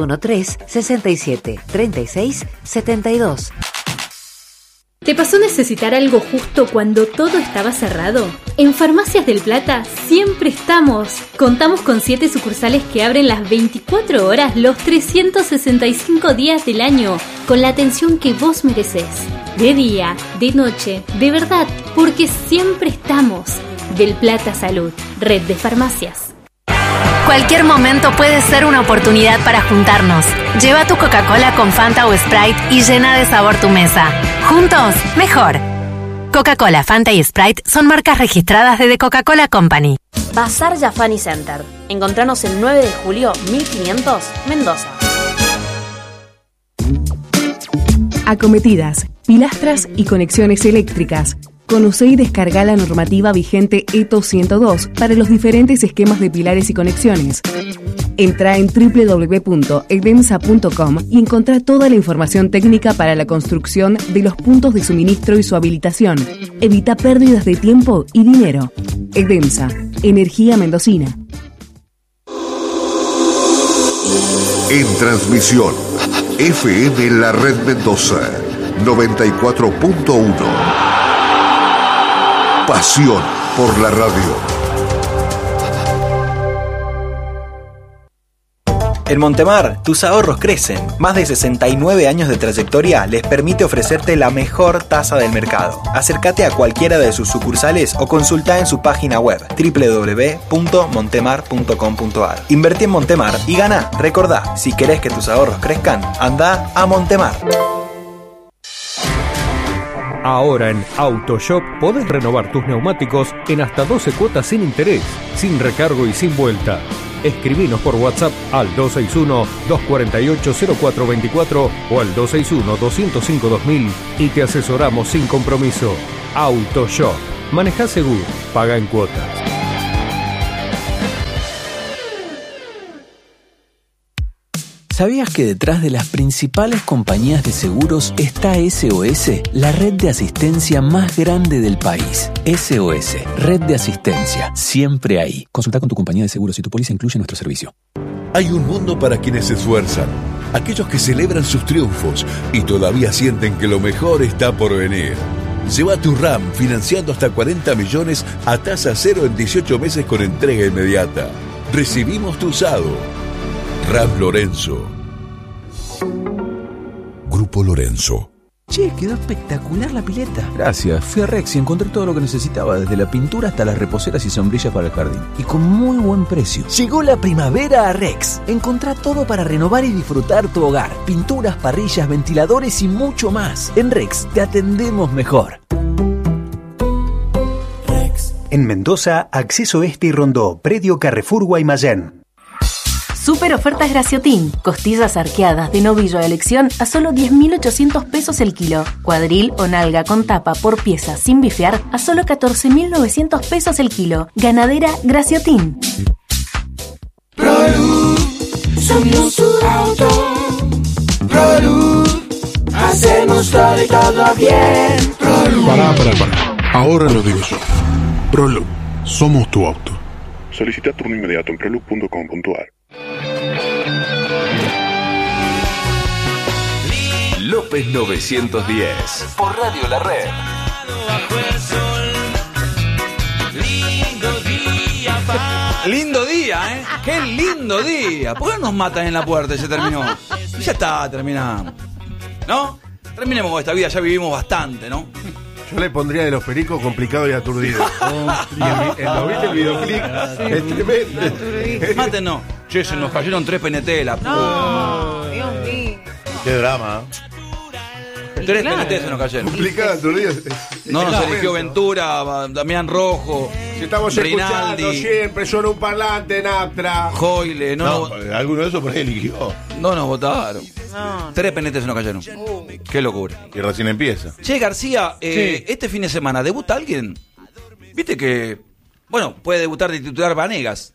2613-673672. ¿Te pasó necesitar algo justo cuando todo estaba cerrado? En Farmacias del Plata siempre estamos. Contamos con 7 sucursales que abren las 24 horas los 365 días del año, con la atención que vos merecés. De día, de noche, de verdad, porque siempre estamos. Del Plata Salud, red de farmacias. Cualquier momento puede ser una oportunidad para juntarnos. Lleva tu Coca-Cola con Fanta o Sprite y llena de sabor tu mesa. Juntos, mejor. Coca-Cola, Fanta y Sprite son marcas registradas de The Coca-Cola Company. Bazar Jafani Center. Encontranos el 9 de julio, 1500, Mendoza. Acometidas, pilastras y conexiones eléctricas. Conoce y descarga la normativa vigente ETO 102 para los diferentes esquemas de pilares y conexiones. Entra en www.edemsa.com y encontrá toda la información técnica para la construcción de los puntos de suministro y su habilitación. Evita pérdidas de tiempo y dinero. Edemsa, Energía Mendocina. En transmisión, FM La Red Mendoza, 94.1. Pasión por la radio. En Montemar, tus ahorros crecen. Más de 69 años de trayectoria les permite ofrecerte la mejor tasa del mercado. Acércate a cualquiera de sus sucursales o consulta en su página web www.montemar.com.ar. Invertí en Montemar y gana. Recordá, si querés que tus ahorros crezcan, anda a Montemar. Ahora en AutoShop podés renovar tus neumáticos en hasta 12 cuotas sin interés, sin recargo y sin vuelta. Escribinos por WhatsApp al 261-248-0424 o al 261-205-2000 y te asesoramos sin compromiso. AutoShop. Manejá seguro. Paga en cuotas. ¿Sabías que detrás de las principales compañías de seguros está SOS, la red de asistencia más grande del país? SOS, red de asistencia, siempre ahí. Consulta con tu compañía de seguros si tu póliza incluye nuestro servicio. Hay un mundo para quienes se esfuerzan, aquellos que celebran sus triunfos y todavía sienten que lo mejor está por venir. Lleva tu RAM financiando hasta 40 millones a tasa cero en 18 meses con entrega inmediata. Recibimos tu usado. RAM Lorenzo. Grupo Lorenzo. Che, quedó espectacular la pileta. Gracias, fui a Rex y encontré todo lo que necesitaba, desde la pintura hasta las reposeras y sombrillas para el jardín. Y con muy buen precio. Llegó la primavera a Rex. Encontrá todo para renovar y disfrutar tu hogar. Pinturas, parrillas, ventiladores y mucho más. En Rex te atendemos mejor. En Mendoza, Acceso Este y Rondó, Predio Carrefour Guaymallén. Super ofertas Graciotín. Costillas arqueadas de novillo a elección a solo 10.800 pesos el kilo. Cuadril o nalga con tapa por pieza sin bifear a solo 14.900 pesos el kilo. Ganadera Graciotín. ProLuz, somos tu auto. ProLuz, hacemos todo y todo bien. ProLuz. Pará. Ahora lo digo yo. ProLuz, somos tu auto. Solicita turno inmediato en proluz.com.ar. López 910 por Radio La Red. Lindo día, ¿eh? ¡Qué lindo día! ¿Por qué nos matan en la puerta y se terminó? Y ya está, terminamos. ¿No? Terminemos con esta vida, ya vivimos bastante, ¿no? Yo le pondría de los pericos complicado y aturdido. ¿Lo viste el videoclip? Es tremendo. Mátenos. Che, se nos cayeron 3 PNT de la puta. No, Dios mío. Qué drama. 3 PNT se nos cayeron. Complicado, aturdido. No nos eligió Ventura, Damián Rojo. Si estamos Rinaldi, escuchando siempre, suena un parlante en Aptra. Joile, No, alguno de esos por ahí eligió. No nos votaron. No. 3 PNT se nos cayeron. Qué locura. Y recién empieza. Che, García, este fin de semana, ¿debuta alguien? Viste que, bueno, puede debutar de titular Vanegas.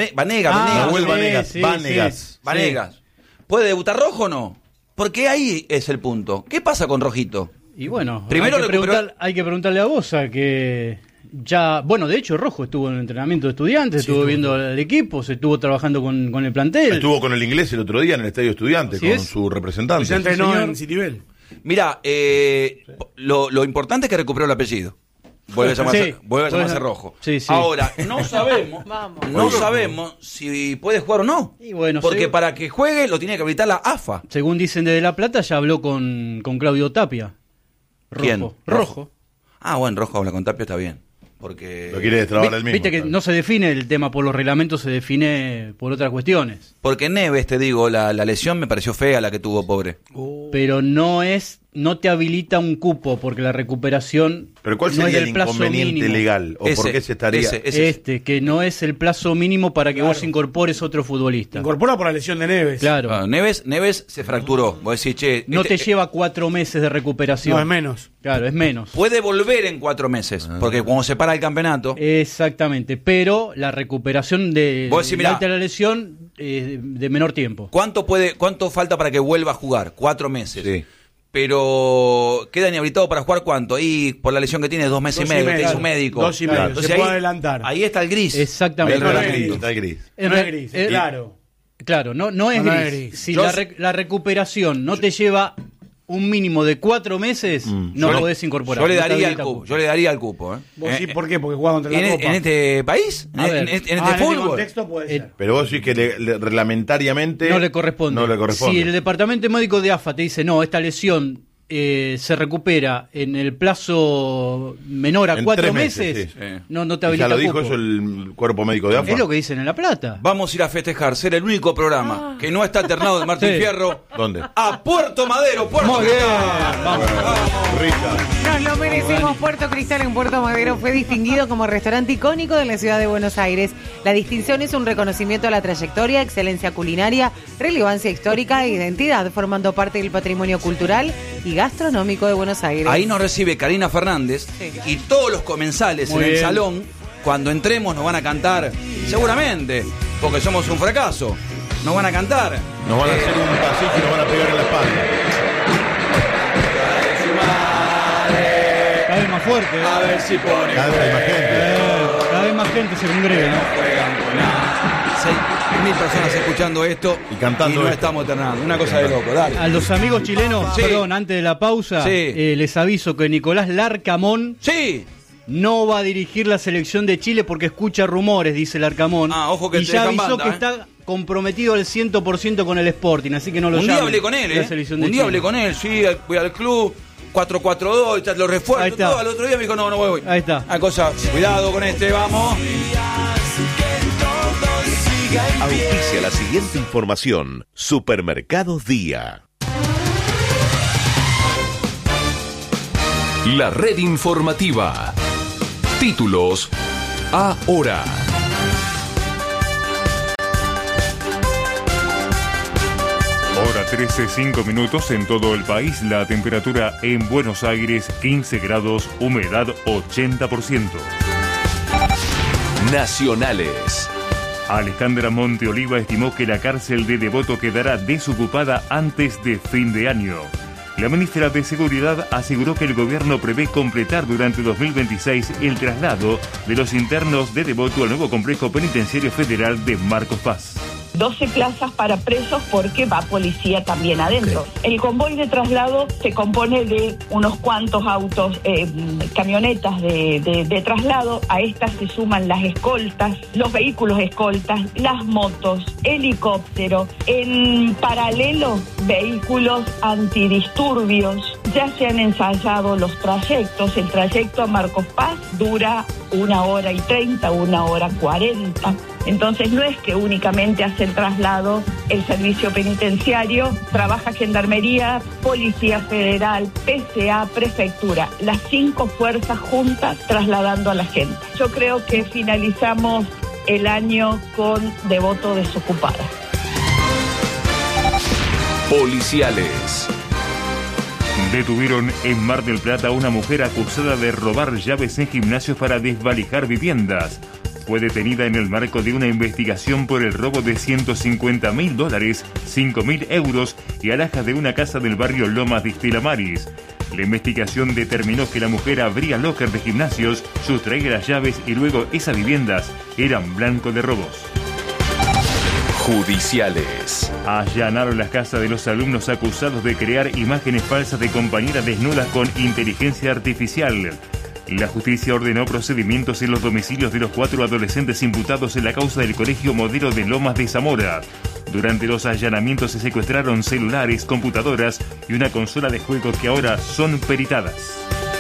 Vanegas. ¿Puede debutar Rojo o no? Porque ahí es el punto. ¿Qué pasa con Rojito? Y bueno, primero hay que preguntarle a Bosa que ya, bueno, de hecho Rojo estuvo en el entrenamiento de estudiantes, estuvo viendo al equipo, se estuvo trabajando con el plantel. Estuvo con el inglés el otro día en el Estadio Estudiantes, con su representante. Ya entrenó en Citibel. Mira, lo importante es que recuperó el apellido. Vuelve a llamarse Rojo. Sí. Ahora, no sabemos si puede jugar o no. Y bueno, porque para que juegue lo tiene que habilitar la AFA. Según dicen desde La Plata, ya habló con Claudio Tapia. ¿Quién? Rojo. Ah, bueno, Rojo habla con Tapia, está bien. Porque lo quiere destrabar el mismo. Viste que no se define el tema por los reglamentos, se define por otras cuestiones. Porque Neves, te digo, la lesión me pareció fea la que tuvo, pobre. Pero no te habilita un cupo porque la recuperación. ¿Pero cuál sería el inconveniente legal? ¿O por qué se estaría? Que no es el plazo mínimo para que vos incorpores otro futbolista. Incorpora por la lesión de Neves. Claro. Neves se fracturó. Vos decís, che. No te lleva 4 meses de recuperación. No, es menos. Claro, es menos. Puede volver en 4 meses. Porque cuando se para el campeonato. Exactamente. Pero la recuperación de la lesión de menor tiempo. ¿Cuánto falta para que vuelva a jugar? 4 meses. Sí. pero queda inhabilitado para jugar ¿cuánto? Y por la lesión que tiene, 2 meses y medio, que es un médico. 2 y medio, Entonces, se puede adelantar. Ahí está el gris. Exactamente. El reglamento. Está el gris. No es gris, claro. Claro, no es gris. Si la recuperación no te lleva un mínimo de 4 meses, no podés incorporar. Yo le daría el cupo. ¿Vos sí? ¿Por qué? Porque jugaba contra la Copa. ¿En este país? ¿En este fútbol? Contexto puede ser. Pero vos decís que reglamentariamente no le corresponde. Si el departamento médico de AFA te dice, no, esta lesión se recupera en el plazo menor a 4 meses, sí. no te habilita. Ya lo dijo cupo. eso el cuerpo médico de AFA. Es lo que dicen en La Plata. Vamos a ir a festejar, ser el único programa que no está alternado de Martín Fierro. ¿Dónde? A Puerto Madero, Puerto Cristal. Vamos. Nos lo merecemos. Puerto Cristal en Puerto Madero fue distinguido como restaurante icónico de la ciudad de Buenos Aires. La distinción es un reconocimiento a la trayectoria, excelencia culinaria, relevancia histórica e identidad, formando parte del patrimonio cultural y gastronómico de Buenos Aires. Ahí nos recibe Karina Fernández y todos los comensales en el salón, cuando entremos nos van a cantar, seguramente, porque somos un fracaso, nos van a cantar. Nos van a hacer un pasillo y nos van a pegar en la espalda. Cada vez más fuerte. A ver si pone. Cada vez hay más gente. Cada vez más gente se congrega. No juegan con nada. 6.000 personas escuchando esto y cantando. Y no estamos alternando. Una cosa de loco, dale. A los amigos chilenos, perdón, antes de la pausa, les aviso que Nicolás Larcamón no va a dirigir la selección de Chile porque escucha rumores, dice Larcamón. Ojo que y ya avisó que está comprometido al 100% con el Sporting, así que no lo llame. Un día hablé con él, Un día hablé con él, voy al club. 4-4-2, lo refuerzo todo. Al otro día me dijo, no voy. Ahí está. Una cosa, cuidado con vamos. Auspicia la siguiente información. Supermercados Día. La red informativa. Títulos ahora. Hora 13, 5 minutos en todo el país. La temperatura en Buenos Aires 15 grados, humedad 80%. Nacionales. Alejandra Monteoliva estimó que la cárcel de Devoto quedará desocupada antes de fin de año. La ministra de Seguridad aseguró que el gobierno prevé completar durante 2026 el traslado de los internos de Devoto al nuevo complejo penitenciario federal de Marcos Paz. 12 plazas para presos porque va policía también adentro. El convoy de traslado se compone de unos cuantos autos, camionetas de traslado. A estas se suman las escoltas, los vehículos escoltas, las motos, helicóptero. En paralelo, vehículos antidisturbios. Ya se han ensayado los trayectos. El trayecto a Marcos Paz dura 1 hora y 30, 1 hora 40. Entonces no es que únicamente hace el traslado el servicio penitenciario, trabaja Gendarmería, Policía Federal, PCA, Prefectura, las 5 fuerzas juntas trasladando a la gente. Yo creo que finalizamos el año con Devoto desocupada. Policiales. Detuvieron en Mar del Plata a una mujer acusada de robar llaves en gimnasios para desvalijar viviendas. Fue detenida en el marco de una investigación por el robo de $150.000, 5.000 euros y alhajas de una casa del barrio Lomas de Estelamaris. La investigación determinó que la mujer abría locker de gimnasios, sustraía las llaves y luego esas viviendas eran blanco de robos. Judiciales. Allanaron las casas de los alumnos acusados de crear imágenes falsas de compañeras desnudas con inteligencia artificial. La justicia ordenó procedimientos en los domicilios de los 4 adolescentes imputados en la causa del Colegio Modelo de Lomas de Zamora. Durante los allanamientos se secuestraron celulares, computadoras y una consola de juegos que ahora son peritadas.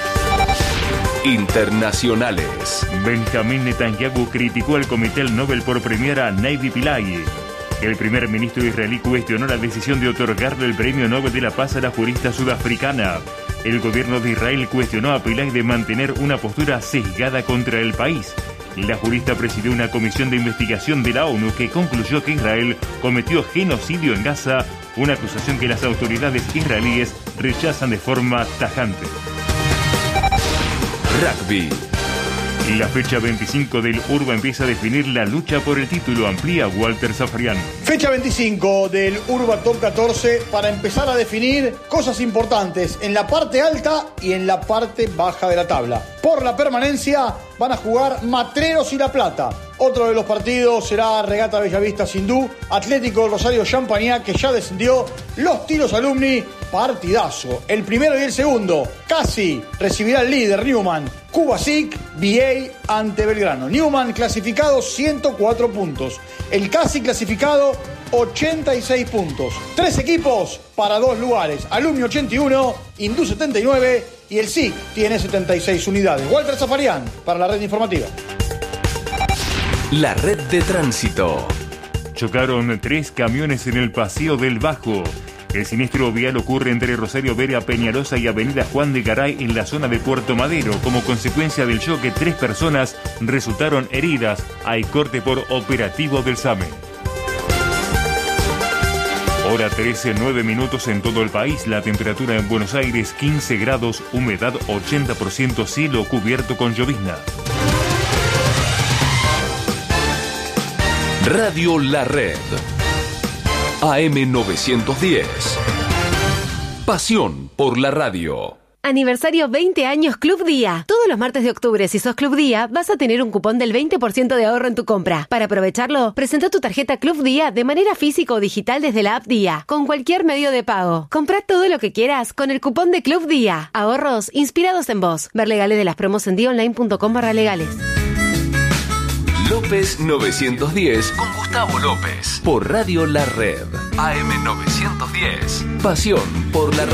Internacionales. Benjamín Netanyahu criticó al Comité Nobel por premiar a Navi Pillay. El primer ministro israelí cuestionó la decisión de otorgarle el Premio Nobel de la Paz a la jurista sudafricana. El gobierno de Israel cuestionó a Pillay de mantener una postura sesgada contra el país. La jurista presidió una comisión de investigación de la ONU que concluyó que Israel cometió genocidio en Gaza, una acusación que las autoridades israelíes rechazan de forma tajante. Rugby. La fecha 25 del Urba empieza a definir la lucha por el título, amplía Walter Zafarian. Fecha 25 del Urba Top 14 para empezar a definir cosas importantes en la parte alta y en la parte baja de la tabla. Por la permanencia van a jugar Matreros y La Plata. Otro de los partidos será Regata Bellavista Sindú, Atlético Rosario Champagnat, que ya descendió, Los Tiros Alumni, partidazo. El primero y el segundo, casi recibirá el líder Newman, Cuba SIC, BA ante Belgrano. Newman clasificado 104 puntos, el casi clasificado 86 puntos. 3 equipos para 2 lugares, Alumni 81, Hindú 79 y el SIC tiene 76 unidades. Walter Zafarian para la red informativa. La red de tránsito. Chocaron 3 camiones en el Paseo del Bajo. El siniestro vial ocurre entre Rosario Vera, Peñalosa y Avenida Juan de Garay en la zona de Puerto Madero. Como consecuencia del choque, 3 personas resultaron heridas. Hay corte por operativo del SAME. Hora 13, 9 minutos en todo el país. La temperatura en Buenos Aires 15 grados, humedad 80%, cielo cubierto con llovizna. Radio La Red. AM 910. Pasión por la radio. Aniversario 20 años Club Día. Todos los martes de octubre, si sos Club Día, vas a tener un cupón del 20% de ahorro en tu compra. Para aprovecharlo, presenta tu tarjeta Club Día de manera física o digital desde la app Día, con cualquier medio de pago. Comprá todo lo que quieras con el cupón de Club Día. Ahorros inspirados en vos. Ver legales de las promos en diaonline.com/legales. López 910 con Gustavo López. Por Radio La Red. AM 910. Pasión por la radio.